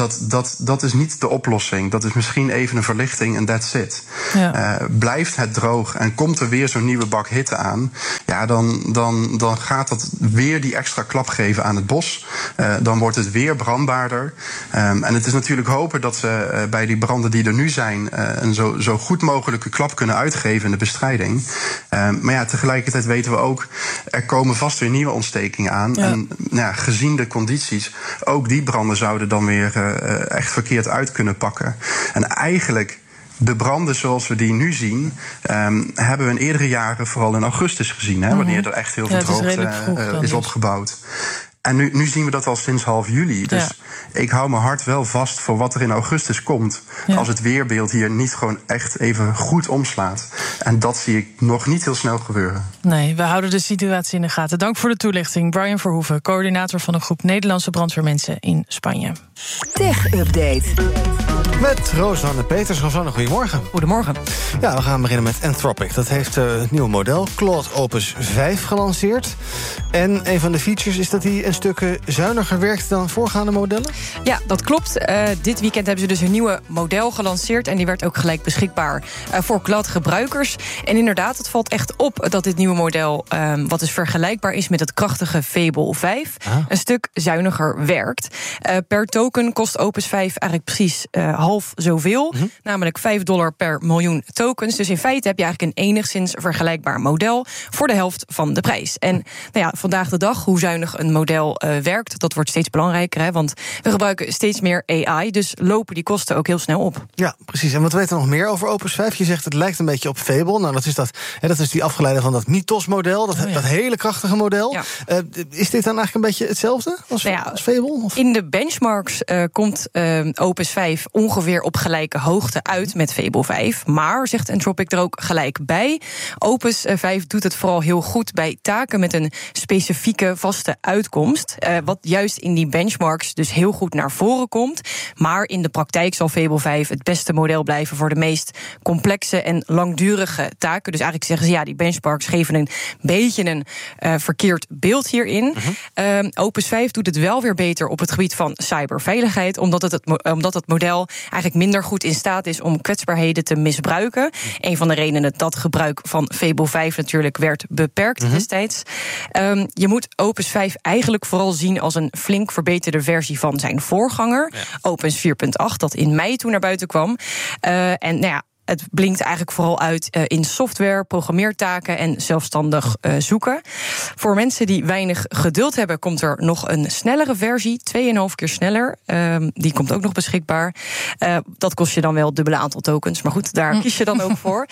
[SPEAKER 4] Dat is niet de oplossing. Dat is misschien even een verlichting en that's it. Ja. Blijft het droog en komt er weer zo'n nieuwe bak hitte aan, ja, dan gaat dat weer die extra klap geven aan het bos. Dan wordt het weer brandbaarder. En het is natuurlijk hopen dat ze bij die branden die er nu zijn een zo goed mogelijke klap kunnen uitgeven in de bestrijding. Maar ja, tegelijkertijd weten we ook, er komen vast weer nieuwe ontstekingen aan. Ja. En gezien de condities, ook die branden zouden dan weer echt verkeerd uit kunnen pakken. En eigenlijk, de branden zoals we die nu zien, hebben we in eerdere jaren vooral in augustus gezien, hè, wanneer er echt heel veel droogte is opgebouwd. En nu zien we dat al sinds half juli. Dus ik hou mijn hart wel vast voor wat er in augustus komt. Ja. Als het weerbeeld hier niet gewoon echt even goed omslaat. En dat zie ik nog niet heel snel gebeuren.
[SPEAKER 3] Nee, we houden de situatie in de gaten. Dank voor de toelichting. Brian Verhoeven, coördinator van een groep Nederlandse brandweermensen in Spanje.
[SPEAKER 12] Tech Update.
[SPEAKER 2] Met Rosanne Peters. Rosanne, goedemorgen.
[SPEAKER 21] Goedemorgen.
[SPEAKER 2] Ja, we gaan beginnen met Anthropic. Dat heeft het nieuwe model, Claude Opus 5, gelanceerd. En een van de features is dat hij een stuk zuiniger werkt dan voorgaande modellen?
[SPEAKER 21] Ja, dat klopt. Dit weekend hebben ze dus een nieuwe model gelanceerd. En die werd ook gelijk beschikbaar voor Claude-gebruikers. En inderdaad, het valt echt op dat dit nieuwe model, wat dus vergelijkbaar is met het krachtige Fable 5... een stuk zuiniger werkt. Per token kost Opus 5 eigenlijk precies half zoveel. Namelijk $5 per miljoen tokens. Dus in feite heb je eigenlijk een enigszins vergelijkbaar model voor de helft van de prijs. En nou ja, vandaag de dag, hoe zuinig een model werkt, dat wordt steeds belangrijker. Hè, want we gebruiken steeds meer AI, dus lopen die kosten ook heel snel op.
[SPEAKER 2] Ja, precies. En wat weten we nog meer over Opus 5? Je zegt het lijkt een beetje op Fable. Nou, dat is die afgeleide van dat Mythos-model, dat hele krachtige model. Ja. Is dit dan eigenlijk een beetje hetzelfde als Fable? Of?
[SPEAKER 21] In de benchmarks komt Opus 5 ongeveer op gelijke hoogte uit met Fable 5. Maar, zegt Anthropic er ook gelijk bij, Opus 5 doet het vooral heel goed bij taken met een specifieke vaste uitkomst. Wat juist in die benchmarks dus heel goed naar voren komt. Maar in de praktijk zal Fable 5 het beste model blijven voor de meest complexe en langdurige taken. Dus eigenlijk zeggen ze, ja, die benchmarks geven een beetje een verkeerd beeld hierin. Opus 5 doet het wel weer beter op het gebied van cyberveiligheid, omdat het model eigenlijk minder goed in staat is om kwetsbaarheden te misbruiken. Een van de redenen dat gebruik van Fable 5 natuurlijk werd beperkt destijds. Je moet Opus 5 eigenlijk vooral zien als een flink verbeterde versie van zijn voorganger, Opus 4.8, dat in mei toen naar buiten kwam. En nou ja, het blinkt eigenlijk vooral uit in software, programmeertaken en zelfstandig zoeken. Voor mensen die weinig geduld hebben, komt er nog een snellere versie, 2,5 keer sneller. Die komt ook nog beschikbaar. Dat kost je dan wel het dubbele aantal tokens, maar goed, daar kies je dan ook voor.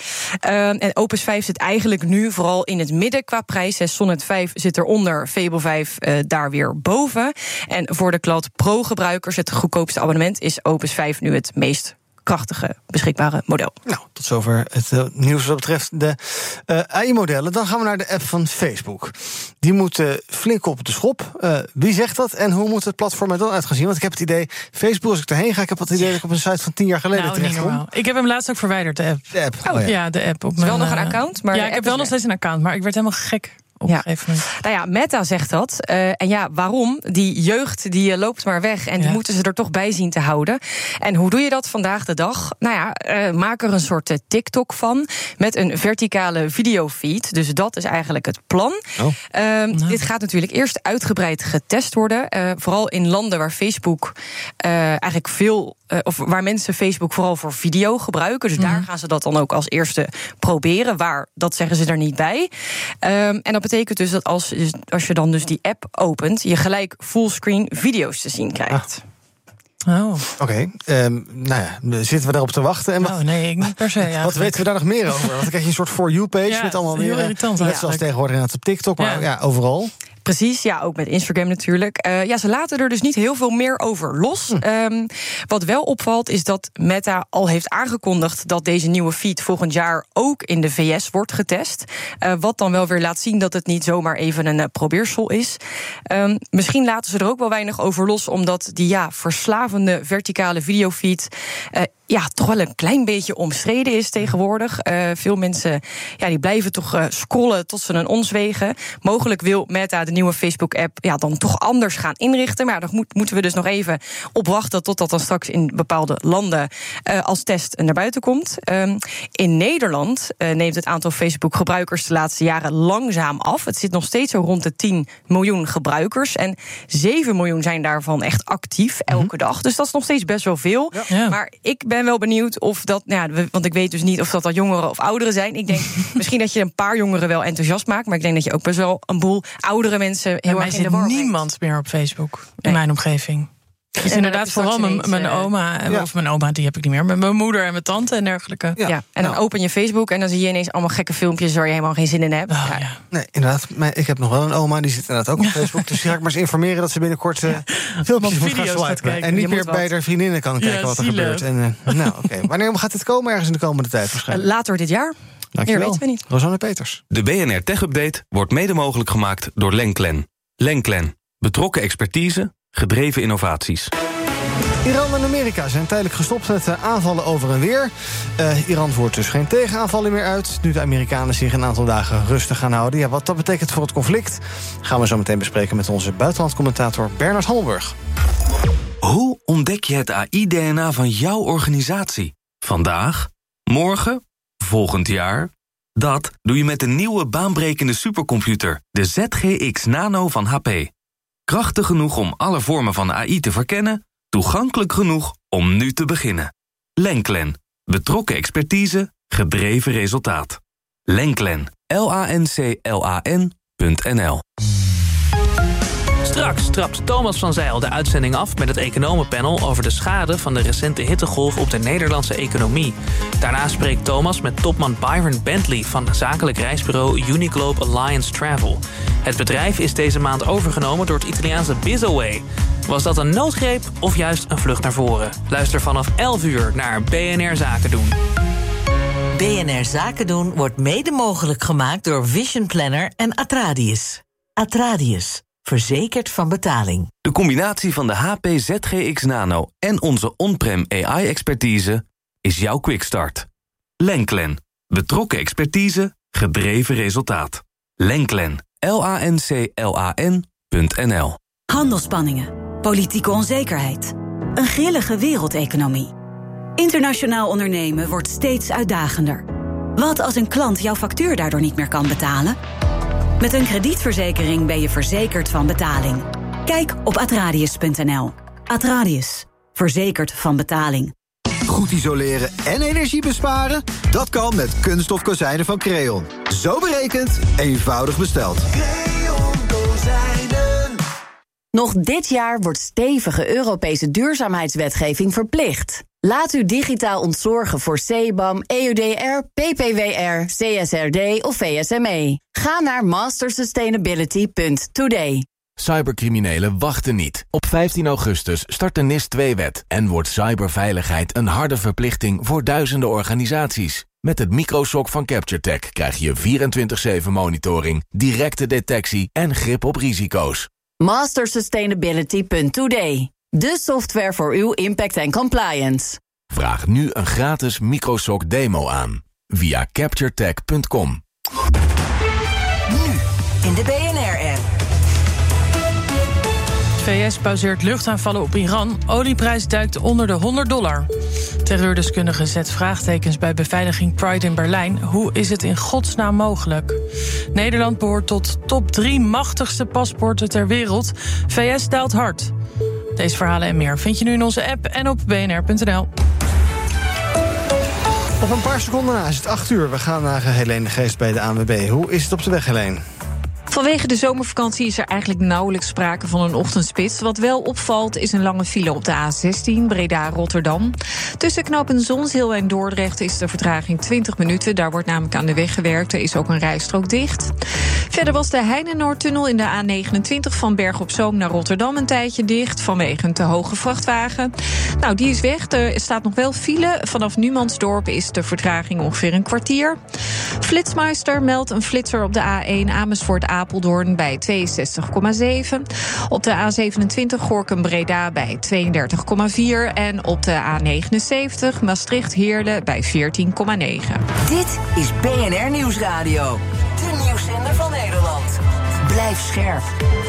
[SPEAKER 21] En Opus 5 zit eigenlijk nu vooral in het midden qua prijs. Sonnet 5 zit eronder, Fable 5 daar weer boven. En voor de Cloud Pro-gebruikers, het goedkoopste abonnement, is Opus 5 nu het meest krachtige beschikbare model.
[SPEAKER 2] Nou, tot zover het nieuws wat betreft de AI-modellen. Dan gaan we naar de app van Facebook. Die moet flink op de schop. Wie zegt dat en hoe moet het platform er dan uit gaan zien? Want ik heb het idee, Facebook, als ik erheen ga, ik heb het idee dat ik op een site van 10 jaar geleden terecht kom.
[SPEAKER 3] Ik heb hem laatst ook verwijderd, de app.
[SPEAKER 2] De app?
[SPEAKER 3] Ja, de app.
[SPEAKER 21] Wel nog een account? Maar
[SPEAKER 3] ja, ik heb wel nog steeds een account, maar ik werd helemaal gek. Nou
[SPEAKER 21] ja, Meta zegt dat. En ja, waarom? Die jeugd die loopt maar weg en die moeten ze er toch bij zien te houden. En hoe doe je dat vandaag de dag? Nou ja, maak er een soort TikTok van met een verticale videofeed. Dus dat is eigenlijk het plan. Dit gaat natuurlijk eerst uitgebreid getest worden. Vooral in landen waar Facebook eigenlijk veel, of waar mensen Facebook vooral voor video gebruiken. Dus daar gaan ze dat dan ook als eerste proberen. Waar, dat zeggen ze er niet bij. En dat betekent dus dat als je dan dus die app opent, je gelijk fullscreen video's te zien krijgt.
[SPEAKER 2] Oké. Nou ja, zitten we daarop te wachten? En
[SPEAKER 3] nee, ik niet per se.
[SPEAKER 2] Wat weten we daar nog meer over? Want dan krijg je een soort For You-page met allemaal
[SPEAKER 3] heel
[SPEAKER 2] meer.
[SPEAKER 3] irritant.
[SPEAKER 2] Net zoals tegenwoordig inderdaad op TikTok, maar overal.
[SPEAKER 5] Precies, ja, ook met Instagram natuurlijk. Ze laten er dus niet heel veel meer over los. Wat wel opvalt is dat Meta al heeft aangekondigd dat deze nieuwe feed volgend jaar ook in de VS wordt getest. Wat dan wel weer laat zien dat het niet zomaar even een probeersel is. Misschien laten ze er ook wel weinig over los, omdat die verslavende verticale videofeed toch wel een klein beetje omstreden is tegenwoordig. Veel mensen die blijven toch scrollen tot ze een ons wegen. Mogelijk wil Meta de nieuwe Facebook-app dan toch anders gaan inrichten. Maar daar moeten we dus nog even op wachten tot dat dan straks in bepaalde landen als test naar buiten komt. In Nederland neemt het aantal Facebook-gebruikers de laatste jaren langzaam af. Het zit nog steeds zo rond de 10 miljoen gebruikers. En 7 miljoen zijn daarvan echt actief elke dag. Dus dat is nog steeds best wel veel. Ja. Maar ik ben wel benieuwd of dat, want ik weet dus niet of dat jongeren of ouderen zijn. Ik denk misschien dat je een paar jongeren wel enthousiast maakt, maar ik denk dat je ook best wel een boel oudere mensen heel erg in de war brengt.
[SPEAKER 3] Niemand meer op Facebook in mijn omgeving. Dus inderdaad vooral mijn oma, of mijn oma, die heb ik niet meer, maar mijn moeder en mijn tante en dergelijke.
[SPEAKER 5] Ja. En dan open je Facebook en dan zie je ineens allemaal gekke filmpjes waar je helemaal geen zin in hebt.
[SPEAKER 2] Nee, inderdaad. Ik heb nog wel een oma, die zit inderdaad ook op Facebook. Dus die ga ik maar eens informeren dat ze binnenkort filmpjes moet gaan swipen. En niet meer bij haar vriendinnen kan kijken wat er gebeurt. Wanneer gaat dit komen? Ergens in de komende tijd waarschijnlijk.
[SPEAKER 5] Later dit jaar.
[SPEAKER 2] Dankjewel.
[SPEAKER 5] Weten we niet.
[SPEAKER 2] Rosanne Peters.
[SPEAKER 26] De BNR Tech Update wordt mede mogelijk gemaakt door Lenklen. Lenklen. Betrokken expertise, gedreven innovaties.
[SPEAKER 2] Iran en Amerika zijn tijdelijk gestopt met aanvallen over en weer. Iran voert dus geen tegenaanvallen meer uit, nu de Amerikanen zich een aantal dagen rustig gaan houden. Ja, wat dat betekent voor het conflict gaan we zo meteen bespreken met onze buitenlandcommentator Bernard Hammelburg.
[SPEAKER 26] Hoe ontdek je het AI-DNA van jouw organisatie? Vandaag? Morgen? Volgend jaar? Dat doe je met de nieuwe baanbrekende supercomputer, de ZGX Nano van HP. Krachtig genoeg om alle vormen van AI te verkennen, toegankelijk genoeg om nu te beginnen. Lenklen. Betrokken expertise, gedreven resultaat. Lenklen. LANCLAN.nl.
[SPEAKER 6] Straks trapt Thomas van Zijl de uitzending af met het economenpanel over de schade van de recente hittegolf op de Nederlandse economie. Daarna spreekt Thomas met topman Byron Bentley van zakelijk reisbureau Uniglobe Alliance Travel. Het bedrijf is deze maand overgenomen door het Italiaanse Bizaway. Was dat een noodgreep of juist een vlucht naar voren? Luister vanaf 11 uur naar BNR Zaken doen.
[SPEAKER 7] BNR Zaken doen wordt mede mogelijk gemaakt door Vision Planner en Atradius. Atradius. Verzekerd van betaling.
[SPEAKER 26] De combinatie van de HP ZGX Nano en onze on-prem AI-expertise is jouw quickstart. Lenklen. Betrokken expertise, gedreven resultaat. Lenklen. LANCLAN.nl.
[SPEAKER 8] Handelsspanningen. Politieke onzekerheid. Een grillige wereldeconomie. Internationaal ondernemen wordt steeds uitdagender. Wat als een klant jouw factuur daardoor niet meer kan betalen? Met een kredietverzekering ben je verzekerd van betaling. Kijk op atradius.nl. Atradius. Verzekerd van betaling.
[SPEAKER 9] Goed isoleren en energie besparen? Dat kan met kunststof kozijnen van Creon. Zo berekend, eenvoudig besteld.
[SPEAKER 10] Creon kozijnen.
[SPEAKER 11] Nog dit jaar wordt stevige Europese duurzaamheidswetgeving verplicht. Laat u digitaal ontzorgen voor CBAM, EUDR, PPWR, CSRD of VSME. Ga naar mastersustainability.today.
[SPEAKER 28] Cybercriminelen wachten niet. Op 15 augustus start de NIS-2-wet en wordt cyberveiligheid een harde verplichting voor duizenden organisaties. Met het microshock van CaptureTech krijg je 24/7 monitoring, directe detectie en grip op risico's.
[SPEAKER 11] Mastersustainability.today. De software voor uw impact en compliance.
[SPEAKER 28] Vraag nu een gratis microshock demo aan via capturetech.com.
[SPEAKER 7] Nu in de BNR-app.
[SPEAKER 3] VS pauzeert luchtaanvallen op Iran. Olieprijs duikt onder de $100. Terreurdeskundige zet vraagtekens bij beveiliging Pride in Berlijn. Hoe is het in godsnaam mogelijk? Nederland behoort tot top 3 machtigste paspoorten ter wereld. VS daalt hard. Deze verhalen en meer vind je nu in onze app en op bnr.nl.
[SPEAKER 2] Op een paar seconden na is het 8 uur. We gaan naar Helene de Geest bij de ANWB. Hoe is het op de weg, Helene?
[SPEAKER 20] Vanwege de zomervakantie is er eigenlijk nauwelijks sprake van een ochtendspits. Wat wel opvalt is een lange file op de A16 Breda-Rotterdam. Tussen knooppunt Zonshil en Dordrecht is de vertraging 20 minuten. Daar wordt namelijk aan de weg gewerkt. Er is ook een rijstrook dicht. Verder was de Heinenoordtunnel in de A29 van Bergen op Zoom naar Rotterdam een tijdje dicht vanwege een te hoge vrachtwagen. Nou, die is weg. Er staat nog wel file. Vanaf Numansdorp is de vertraging ongeveer een kwartier. Flitsmeister meldt een flitser op de A1 Amersfoort-Apeldoorn bij 62,7. Op de A27 Gorinchem-Breda bij 32,4. En op de A79 Maastricht-Heerlen bij 14,9.
[SPEAKER 12] Dit is BNR Nieuwsradio. De nieuwszender van Nederland. Blijf scherp.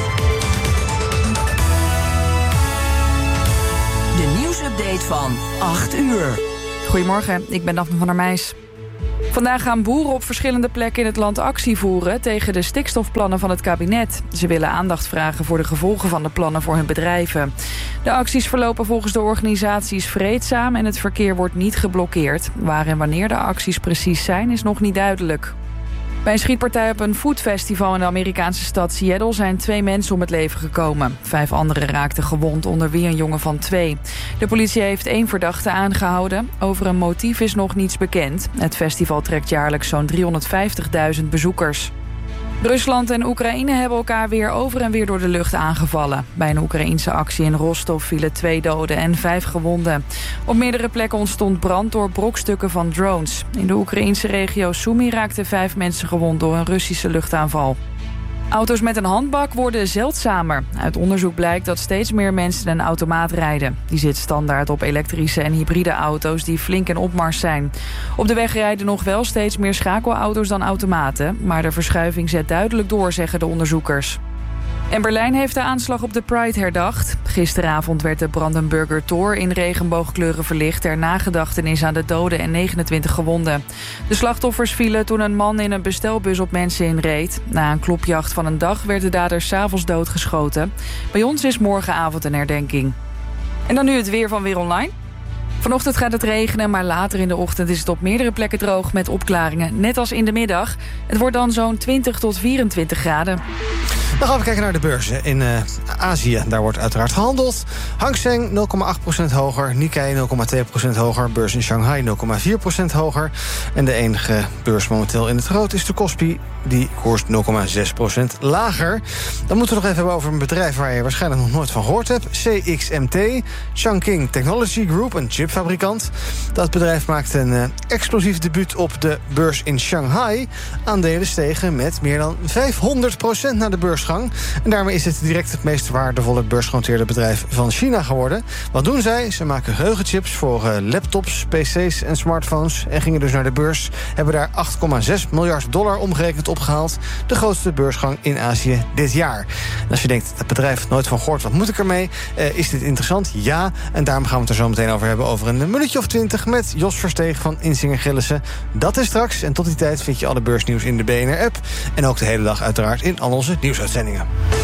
[SPEAKER 12] De nieuwsupdate van 8 uur.
[SPEAKER 21] Goedemorgen, ik ben Daphne van der Meijs. Vandaag gaan boeren op verschillende plekken in het land actie voeren tegen de stikstofplannen van het kabinet. Ze willen aandacht vragen voor de gevolgen van de plannen voor hun bedrijven. De acties verlopen volgens de organisaties vreedzaam en het verkeer wordt niet geblokkeerd. Waar en wanneer de acties precies zijn is nog niet duidelijk. Bij een schietpartij op een foodfestival in de Amerikaanse stad Seattle zijn 2 mensen om het leven gekomen. 5 anderen raakten gewond, onder wie een jongen van 2. De politie heeft 1 verdachte aangehouden. Over een motief is nog niets bekend. Het festival trekt jaarlijks zo'n 350.000 bezoekers. Rusland en Oekraïne hebben elkaar weer over en weer door de lucht aangevallen. Bij een Oekraïense actie in Rostov vielen 2 doden en 5 gewonden. Op meerdere plekken ontstond brand door brokstukken van drones. In de Oekraïense regio Sumy raakten 5 mensen gewond door een Russische luchtaanval. Auto's met een handbak worden zeldzamer. Uit onderzoek blijkt dat steeds meer mensen een automaat rijden. Die zit standaard op elektrische en hybride auto's die flink in opmars zijn. Op de weg rijden nog wel steeds meer schakelauto's dan automaten, maar de verschuiving zet duidelijk door, zeggen de onderzoekers. En Berlijn heeft de aanslag op de Pride herdacht. Gisteravond werd de Brandenburger Tor in regenboogkleuren verlicht ter nagedachtenis aan de doden en 29 gewonden. De slachtoffers vielen toen een man in een bestelbus op mensen inreed. Na een klopjacht van een dag werd de dader 's avonds doodgeschoten. Bij ons is morgenavond een herdenking. En dan nu het weer van Weer Online. Vanochtend gaat het regenen, maar later in de ochtend is het op meerdere plekken droog met opklaringen, net als in de middag. Het wordt dan zo'n 20 tot 24 graden.
[SPEAKER 2] Dan gaan we kijken naar de beurzen in Azië. Daar wordt uiteraard gehandeld. Hang Seng 0,8% hoger, Nikkei 0,2% hoger, beurs in Shanghai 0,4% hoger. En de enige beurs momenteel in het rood is de Kospi. Die koerst 0,6% lager. Dan moeten we nog even hebben over een bedrijf waar je waarschijnlijk nog nooit van gehoord hebt. CXMT, Chongqing Technology Group, een chipfabrikant. Dat bedrijf maakt een explosief debuut op de beurs in Shanghai. Aandelen stegen met meer dan 500% naar de beursgang. En daarmee is het direct het meest waardevolle beursgenoteerde bedrijf van China geworden. Wat doen zij? Ze maken geheugenchips voor laptops, pc's en smartphones. En gingen dus naar de beurs. Hebben daar $8,6 miljard omgerekend opgehaald. De grootste beursgang in Azië dit jaar. En als je denkt, dat bedrijf nooit van gehoord, wat moet ik ermee? Is dit interessant? Ja. En daarom gaan we het er zo meteen over hebben. Over een minuutje of 20 met Jos Versteeg van Insinger Gillissen. Dat is straks. En tot die tijd vind je alle beursnieuws in de BNR-app. En ook de hele dag uiteraard in al onze nieuwsuitzendingen.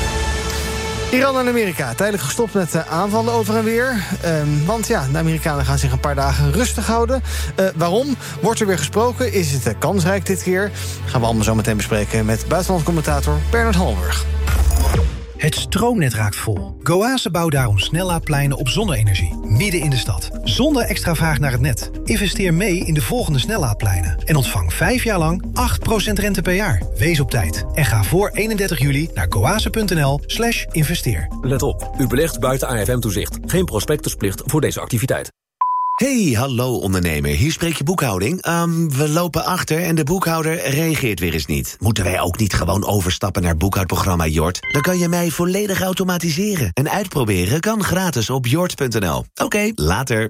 [SPEAKER 2] Iran en Amerika, tijdelijk gestopt met aanvallen over en weer. Want ja, de Amerikanen gaan zich een paar dagen rustig houden. Waarom? Wordt er weer gesproken? Is het kansrijk dit keer? Gaan we allemaal zo meteen bespreken met buitenlandcommentator Bernard Hallenburg.
[SPEAKER 13] Het stroomnet raakt vol. Goase bouwt daarom snellaadpleinen op zonne-energie, midden in de stad. Zonder extra vraag naar het net. Investeer mee in de volgende snellaadpleinen. En ontvang 5 jaar lang 8% rente per jaar. Wees op tijd. En ga voor 31 juli naar goase.nl/investeer.
[SPEAKER 14] Let op, u belegt buiten AFM-toezicht. Geen prospectusplicht voor deze activiteit.
[SPEAKER 15] Hey, hallo ondernemer, hier spreek je boekhouding. We lopen achter en de boekhouder reageert weer eens niet. Moeten wij ook niet gewoon overstappen naar boekhoudprogramma Jort? Dan kan je mij volledig automatiseren. En uitproberen kan gratis op jort.nl. Oké, later.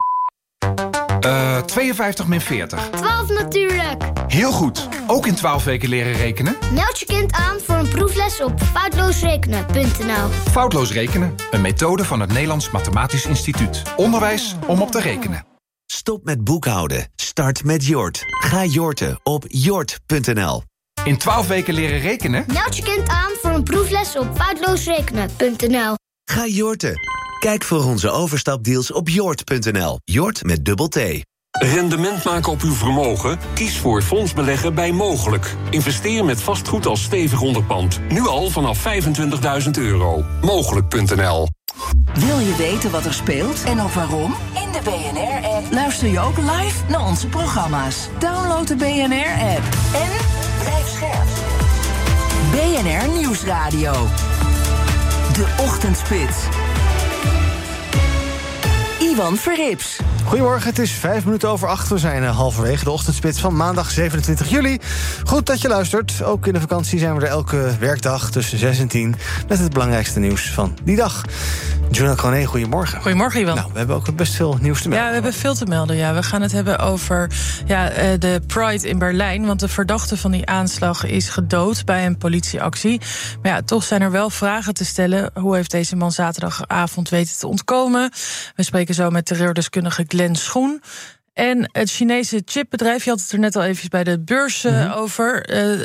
[SPEAKER 16] 52 min 40.
[SPEAKER 17] 12 natuurlijk.
[SPEAKER 16] Heel goed. Ook in 12 weken leren rekenen?
[SPEAKER 17] Meld je kind aan voor een proefles op foutloosrekenen.nl.
[SPEAKER 16] Foutloos rekenen, een methode van het Nederlands Mathematisch Instituut. Onderwijs om op te rekenen.
[SPEAKER 15] Stop met boekhouden. Start met Jort. Ga jorten op jort.nl.
[SPEAKER 16] In 12 weken leren rekenen?
[SPEAKER 17] Meld je kind aan voor een proefles op foutloosrekenen.nl.
[SPEAKER 15] Ga jorten. Kijk voor onze overstapdeals op jort.nl. Jort met dubbel T.
[SPEAKER 18] Rendement maken op uw vermogen? Kies voor fondsbeleggen bij Mogelijk. Investeer met vastgoed als stevig onderpand. Nu al vanaf €25.000. Mogelijk.nl.
[SPEAKER 12] Wil je weten wat er speelt en ook waarom? In de BNR-app luister je ook live naar onze programma's. Download de BNR-app en blijf scherp. BNR Nieuwsradio. De Ochtendspits. Ivan Verrips.
[SPEAKER 2] Goedemorgen, het is 8:05. We zijn halverwege de ochtendspits van maandag 27 juli. Goed dat je luistert. Ook in de vakantie zijn we er elke werkdag tussen 6 en 10... met het belangrijkste nieuws van die dag. Jonah Kroné, goedemorgen.
[SPEAKER 3] Goedemorgen, Ivan.
[SPEAKER 2] Nou, we hebben ook best veel nieuws te melden.
[SPEAKER 3] Ja, we hebben veel te melden. Ja. We gaan het hebben over de Pride in Berlijn. Want de verdachte van die aanslag is gedood bij een politieactie. Maar ja, toch zijn er wel vragen te stellen. Hoe heeft deze man zaterdagavond weten te ontkomen? We spreken zo met terreurdeskundige Glenn Schoen. En het Chinese chipbedrijf, je had het er net al even bij de beurs over.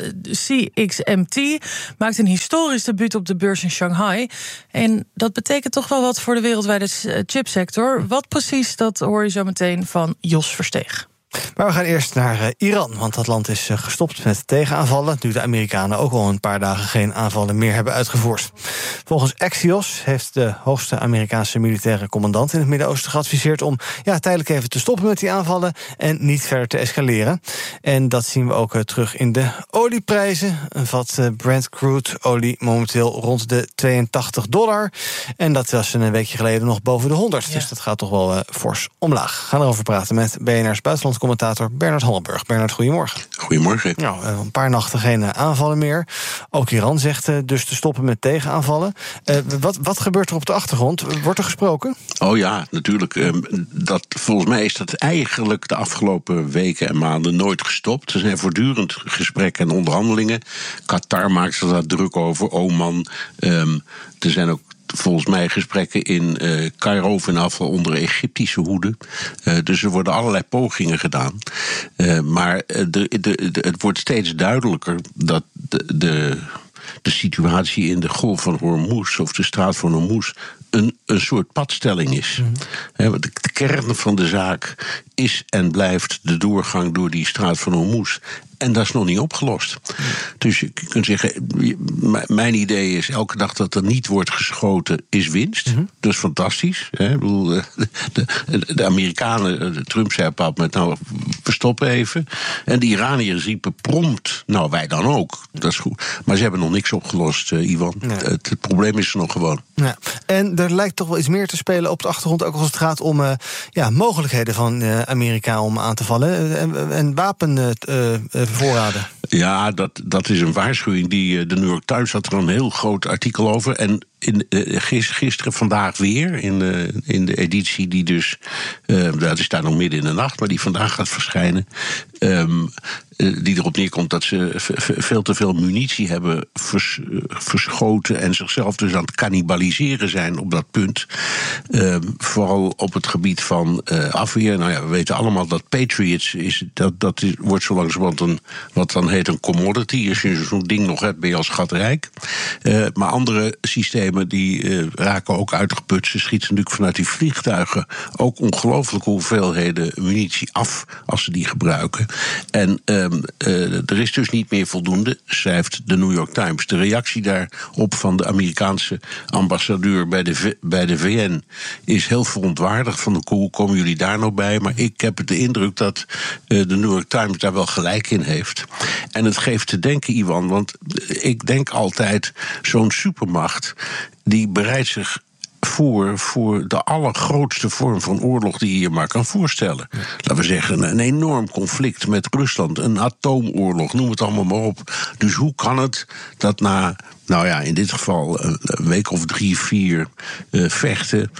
[SPEAKER 3] CXMT maakt een historisch debuut op de beurs in Shanghai. En dat betekent toch wel wat voor de wereldwijde chipsector. Wat precies, dat hoor je zo meteen van Jos Versteeg.
[SPEAKER 2] Maar we gaan eerst naar Iran, want dat land is gestopt met tegenaanvallen, nu de Amerikanen ook al een paar dagen geen aanvallen meer hebben uitgevoerd. Volgens Axios heeft de hoogste Amerikaanse militaire commandant in het Midden-Oosten geadviseerd om tijdelijk even te stoppen met die aanvallen en niet verder te escaleren. En dat zien we ook terug in de olieprijzen. Een vat Brent crude olie momenteel rond de $82. En dat was een weekje geleden nog boven de 100. Ja. Dus dat gaat toch wel fors omlaag. We gaan erover praten met BNR's buitenlandcommentator Bernard Hammelburg. Bernard, goedemorgen.
[SPEAKER 1] Goedemorgen.
[SPEAKER 2] Nou, een paar nachten geen aanvallen meer. Ook Iran zegt dus te stoppen met tegenaanvallen. Wat gebeurt er op de achtergrond? Wordt er gesproken?
[SPEAKER 1] Oh ja, natuurlijk. Volgens mij is dat eigenlijk de afgelopen weken en maanden nooit gestopt. Er zijn voortdurend gesprekken en onderhandelingen. Qatar maakt zich daar druk over. Oman. Er zijn ook volgens mij gesprekken in Cairo in afval onder Egyptische hoede. Dus er worden allerlei pogingen gedaan. Maar het wordt steeds duidelijker dat de situatie in de Golf van Hormuz of de straat van Hormuz een soort padstelling is. De kern van de zaak is en blijft de doorgang door die straat van Hormuz. En dat is nog niet opgelost. Dus je kunt zeggen, mijn idee is elke dag dat er niet wordt geschoten is winst. Dat is fantastisch. Hè? Ik bedoel, de Amerikanen, Trump zei op een bepaald moment, we stoppen even. En de Iraniërs riepen prompt, wij dan ook. Dat is goed. Maar ze hebben nog niks opgelost, Ivan. Nee. Het probleem is er nog gewoon. Ja.
[SPEAKER 2] En er lijkt toch wel iets meer te spelen op de achtergrond, ook als het gaat om mogelijkheden van Amerika om aan te vallen en wapenvoorraden.
[SPEAKER 1] Ja, dat is een waarschuwing die de New York Times had er een heel groot artikel over. En gisteren, vandaag weer, in de editie die dus, dat is daar nog midden in de nacht, maar die vandaag gaat verschijnen, die erop neerkomt dat ze veel te veel munitie hebben verschoten en zichzelf dus aan het cannibaliseren zijn op dat punt. Vooral op het gebied van afweer. Nou ja, we weten allemaal dat Patriots wordt zo langzamerhand wat dan heet een commodity. Als je zo'n ding nog hebt, ben je al schatrijk. Maar andere systemen die raken ook uitgeput. Ze schieten natuurlijk vanuit die vliegtuigen ook ongelooflijke hoeveelheden munitie af als ze die gebruiken. En er is dus niet meer voldoende, schrijft de New York Times. De reactie daarop van de Amerikaanse ambassadeur bij de VN is heel verontwaardigd. Van hoe komen jullie daar nou bij? Maar ik heb de indruk dat de New York Times daar wel gelijk in heeft. En het geeft te denken, Ivan, want ik denk altijd, zo'n supermacht die bereidt zich voor de allergrootste vorm van oorlog die je je maar kan voorstellen. Laten we zeggen, een enorm conflict met Rusland, een atoomoorlog, noem het allemaal maar op. Dus hoe kan het dat na, in dit geval een week of 3, 4 vechten,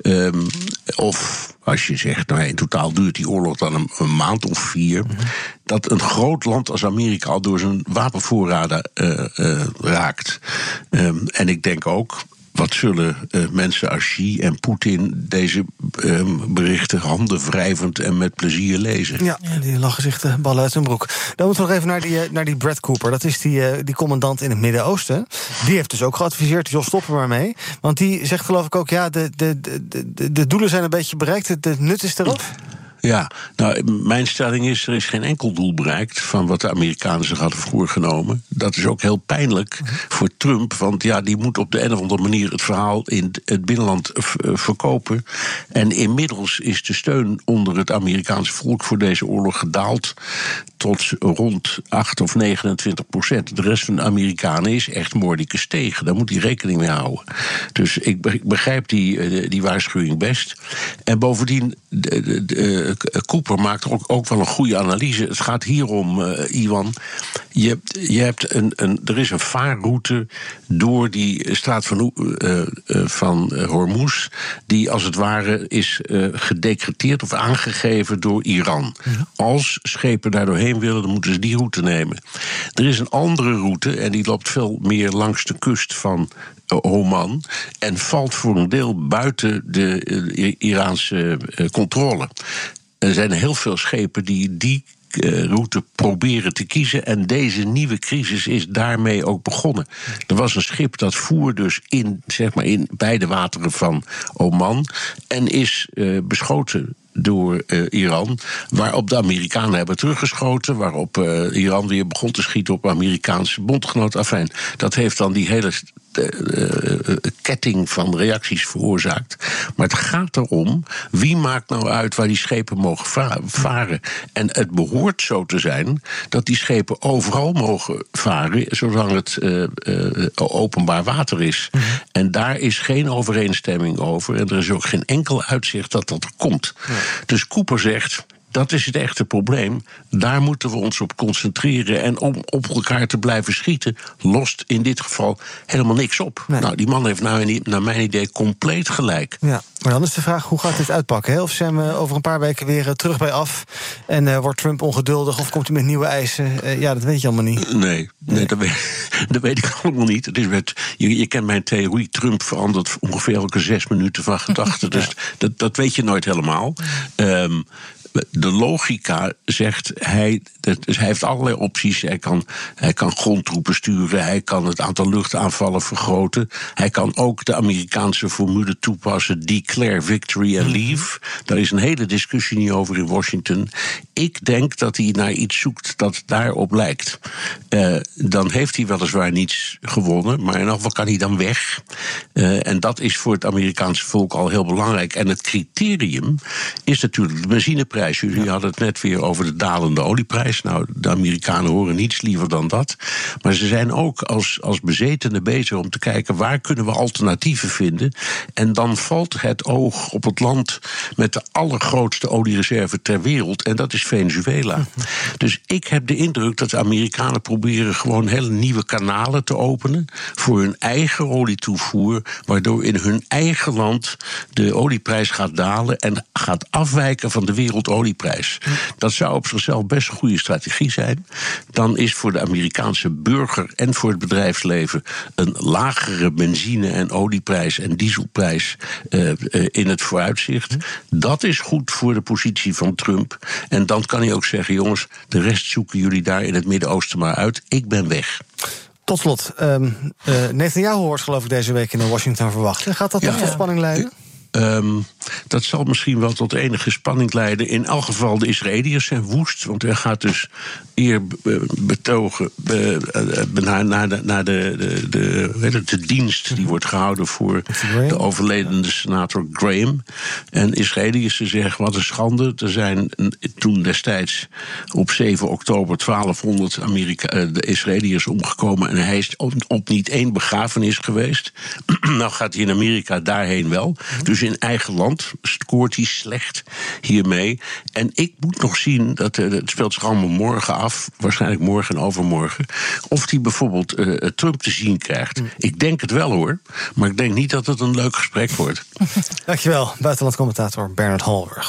[SPEAKER 1] of als je zegt, in totaal duurt die oorlog dan een maand of 4... dat een groot land als Amerika al door zijn wapenvoorraden raakt. En ik denk ook, wat zullen mensen als Xi en Poetin deze berichten handen wrijvend en met plezier lezen?
[SPEAKER 2] Ja, die lachen zich de ballen uit hun broek. Dan moeten we nog even naar die Brad Cooper. Dat is die commandant in het Midden-Oosten. Die heeft dus ook geadviseerd, joh, stop er maar mee. Want die zegt geloof ik ook, de doelen zijn een beetje bereikt. Het nut is erop.
[SPEAKER 1] Ja, mijn stelling is, er is geen enkel doel bereikt van wat de Amerikanen zich hadden voorgenomen. Dat is ook heel pijnlijk voor Trump, want die moet op de een of andere manier het verhaal in het binnenland verkopen. En inmiddels is de steun onder het Amerikaanse volk voor deze oorlog gedaald tot rond 8 of 29%. De rest van de Amerikanen is echt mordicus tegen. Daar moet hij rekening mee houden. Dus ik begrijp die waarschuwing best. En bovendien, Cooper maakt ook wel een goede analyse. Het gaat hier om, Iwan. Je hebt er is een vaarroute door die straat van Hormuz, die als het ware is gedecreteerd of aangegeven door Iran. Als schepen daar doorheen willen, dan moeten ze die route nemen. Er is een andere route en die loopt veel meer langs de kust van Oman en valt voor een deel buiten de Iraanse controle. Er zijn heel veel schepen die route proberen te kiezen. En deze nieuwe crisis is daarmee ook begonnen. Er was een schip dat voer dus in beide wateren van Oman en is beschoten door Iran, waarop de Amerikanen hebben teruggeschoten, waarop Iran weer begon te schieten op Amerikaanse bondgenoot. Afijn, dat heeft dan die hele ketting van reacties veroorzaakt. Maar het gaat erom, wie maakt nou uit waar die schepen mogen varen? En het behoort zo te zijn dat die schepen overal mogen varen, zolang het openbaar water is. En daar is geen overeenstemming over. En er is ook geen enkel uitzicht dat dat er komt. Dus Cooper zegt, dat is het echte probleem. Daar moeten we ons op concentreren. En om op elkaar te blijven schieten, lost in dit geval helemaal niks op. Nee. Nou, die man heeft naar mijn idee compleet gelijk.
[SPEAKER 2] Ja, maar dan is de vraag, hoe gaat dit uitpakken? Hè? Of zijn we over een paar weken weer terug bij af? En wordt Trump ongeduldig of komt hij met nieuwe eisen? Ja, dat weet je allemaal niet.
[SPEAKER 1] Nee, dat weet ik allemaal niet. Het is je kent mijn theorie, Trump verandert ongeveer elke 6 minuten van gedachten. Dus dat weet je nooit helemaal. De logica zegt, hij heeft allerlei opties. Hij kan grondtroepen sturen, hij kan het aantal luchtaanvallen vergroten. Hij kan ook de Amerikaanse formule toepassen, declare victory and leave. Daar is een hele discussie niet over in Washington. Ik denk dat hij naar iets zoekt dat daarop lijkt. Dan heeft hij weliswaar niets gewonnen, maar in elk geval kan hij dan weg. En dat is voor het Amerikaanse volk al heel belangrijk. En het criterium is natuurlijk de benzineprijs. Jullie hadden het net weer over de dalende olieprijs. Nou, de Amerikanen horen niets liever dan dat. Maar ze zijn ook als bezetenen bezig om te kijken, waar kunnen we alternatieven vinden? En dan valt het oog op het land met de allergrootste oliereserve ter wereld. En dat is Venezuela. Dus ik heb de indruk dat de Amerikanen proberen gewoon hele nieuwe kanalen te openen voor hun eigen olietoevoer, waardoor in hun eigen land de olieprijs gaat dalen en gaat afwijken van de wereldolieprijs. Dat zou op zichzelf best een goede strategie zijn. Dan is voor de Amerikaanse burger en voor het bedrijfsleven een lagere benzine- en olieprijs en dieselprijs in het vooruitzicht. Dat is goed voor de positie van Trump. En dan kan hij ook zeggen, jongens, de rest zoeken jullie daar in het Midden-Oosten maar uit. Ik ben weg.
[SPEAKER 2] Tot slot, Netanyahu wordt geloof ik deze week in Washington verwacht. Gaat dat tot spanning leiden?
[SPEAKER 1] Dat zal misschien wel tot enige spanning leiden. In elk geval, de Israëliërs zijn woest. Want er gaat dus eer betogen naar de dienst die wordt gehouden voor de overledene senator Graham. En Israëliërs zeggen, wat een schande. Er zijn toen destijds op 7 oktober 1200 de Israëliërs omgekomen. En hij is op niet 1 begrafenis geweest. Nou gaat hij in Amerika daarheen wel. Dus in eigen land scoort hij slecht hiermee. En ik moet nog zien, het speelt zich allemaal morgen af, waarschijnlijk morgen en overmorgen, of hij bijvoorbeeld Trump te zien krijgt. Ik denk het wel hoor, maar ik denk niet dat het een leuk gesprek wordt.
[SPEAKER 2] Dankjewel, buitenlandcommentator Bernard Halberg.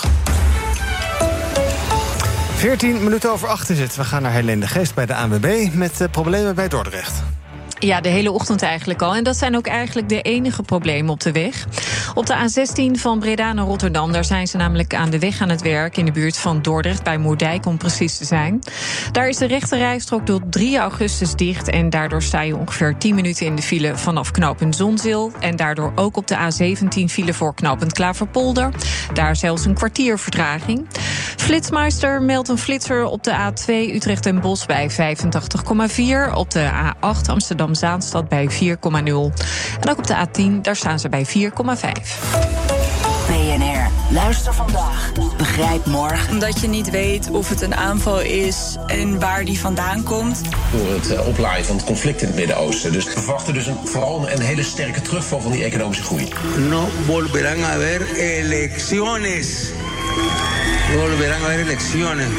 [SPEAKER 2] 14 minuten over 8 is het. We gaan naar Helene de Geest bij de ANWB met problemen bij Dordrecht.
[SPEAKER 20] Ja, de hele ochtend eigenlijk al. En dat zijn ook eigenlijk de enige problemen op de weg. Op de A16 van Breda naar Rotterdam, daar zijn ze namelijk aan de weg aan het werk in de buurt van Dordrecht, bij Moerdijk om precies te zijn. Daar is de rechterrijstrook tot 3 augustus dicht en daardoor sta je ongeveer 10 minuten in de file vanaf knooppunt Zonzeel. En daardoor ook op de A17 file voor knooppunt Klaverpolder. Daar zelfs een kwartier vertraging. Flitsmeister meldt een flitser op de A2 Utrecht en Bosch bij 85,4. Op de A8 Amsterdam-Zaanstad bij 4,0. En ook op de A10, daar staan ze bij 4,5.
[SPEAKER 12] BNR. Luister vandaag. Begrijp morgen.
[SPEAKER 4] Omdat je niet weet of het een aanval is en waar die vandaan komt.
[SPEAKER 5] Door het oplaaien van het conflict in het Midden-Oosten. Dus we verwachten dus vooral een hele sterke terugval van die economische groei.
[SPEAKER 19] No volverán a haber elecciones. Volverán a haber elecciones.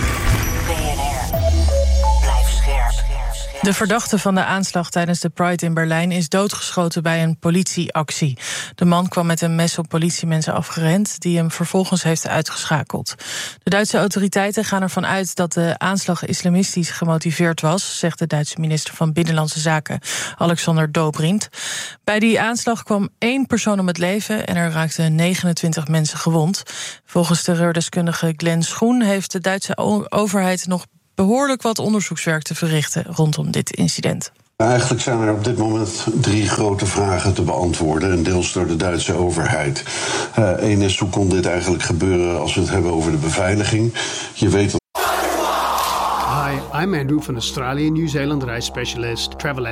[SPEAKER 3] De verdachte van de aanslag tijdens de Pride in Berlijn is doodgeschoten bij een politieactie. De man kwam met een mes op politiemensen afgerend, die hem vervolgens heeft uitgeschakeld. De Duitse autoriteiten gaan ervan uit dat de aanslag islamistisch gemotiveerd was, zegt de Duitse minister van Binnenlandse Zaken, Alexander Dobrindt. Bij die aanslag kwam 1 persoon om het leven en er raakten 29 mensen gewond. Volgens terreurdeskundige Glenn Schoen heeft de Duitse overheid nog behoorlijk wat onderzoekswerk te verrichten rondom dit incident.
[SPEAKER 22] Eigenlijk zijn er op dit moment 3 grote vragen te beantwoorden, en deels door de Duitse overheid. Eén is, hoe kon dit eigenlijk gebeuren als we het hebben over de beveiliging? Je weet dat.
[SPEAKER 23] Hi, I'm Andrew van Australië New Zealand reisspecialist Travel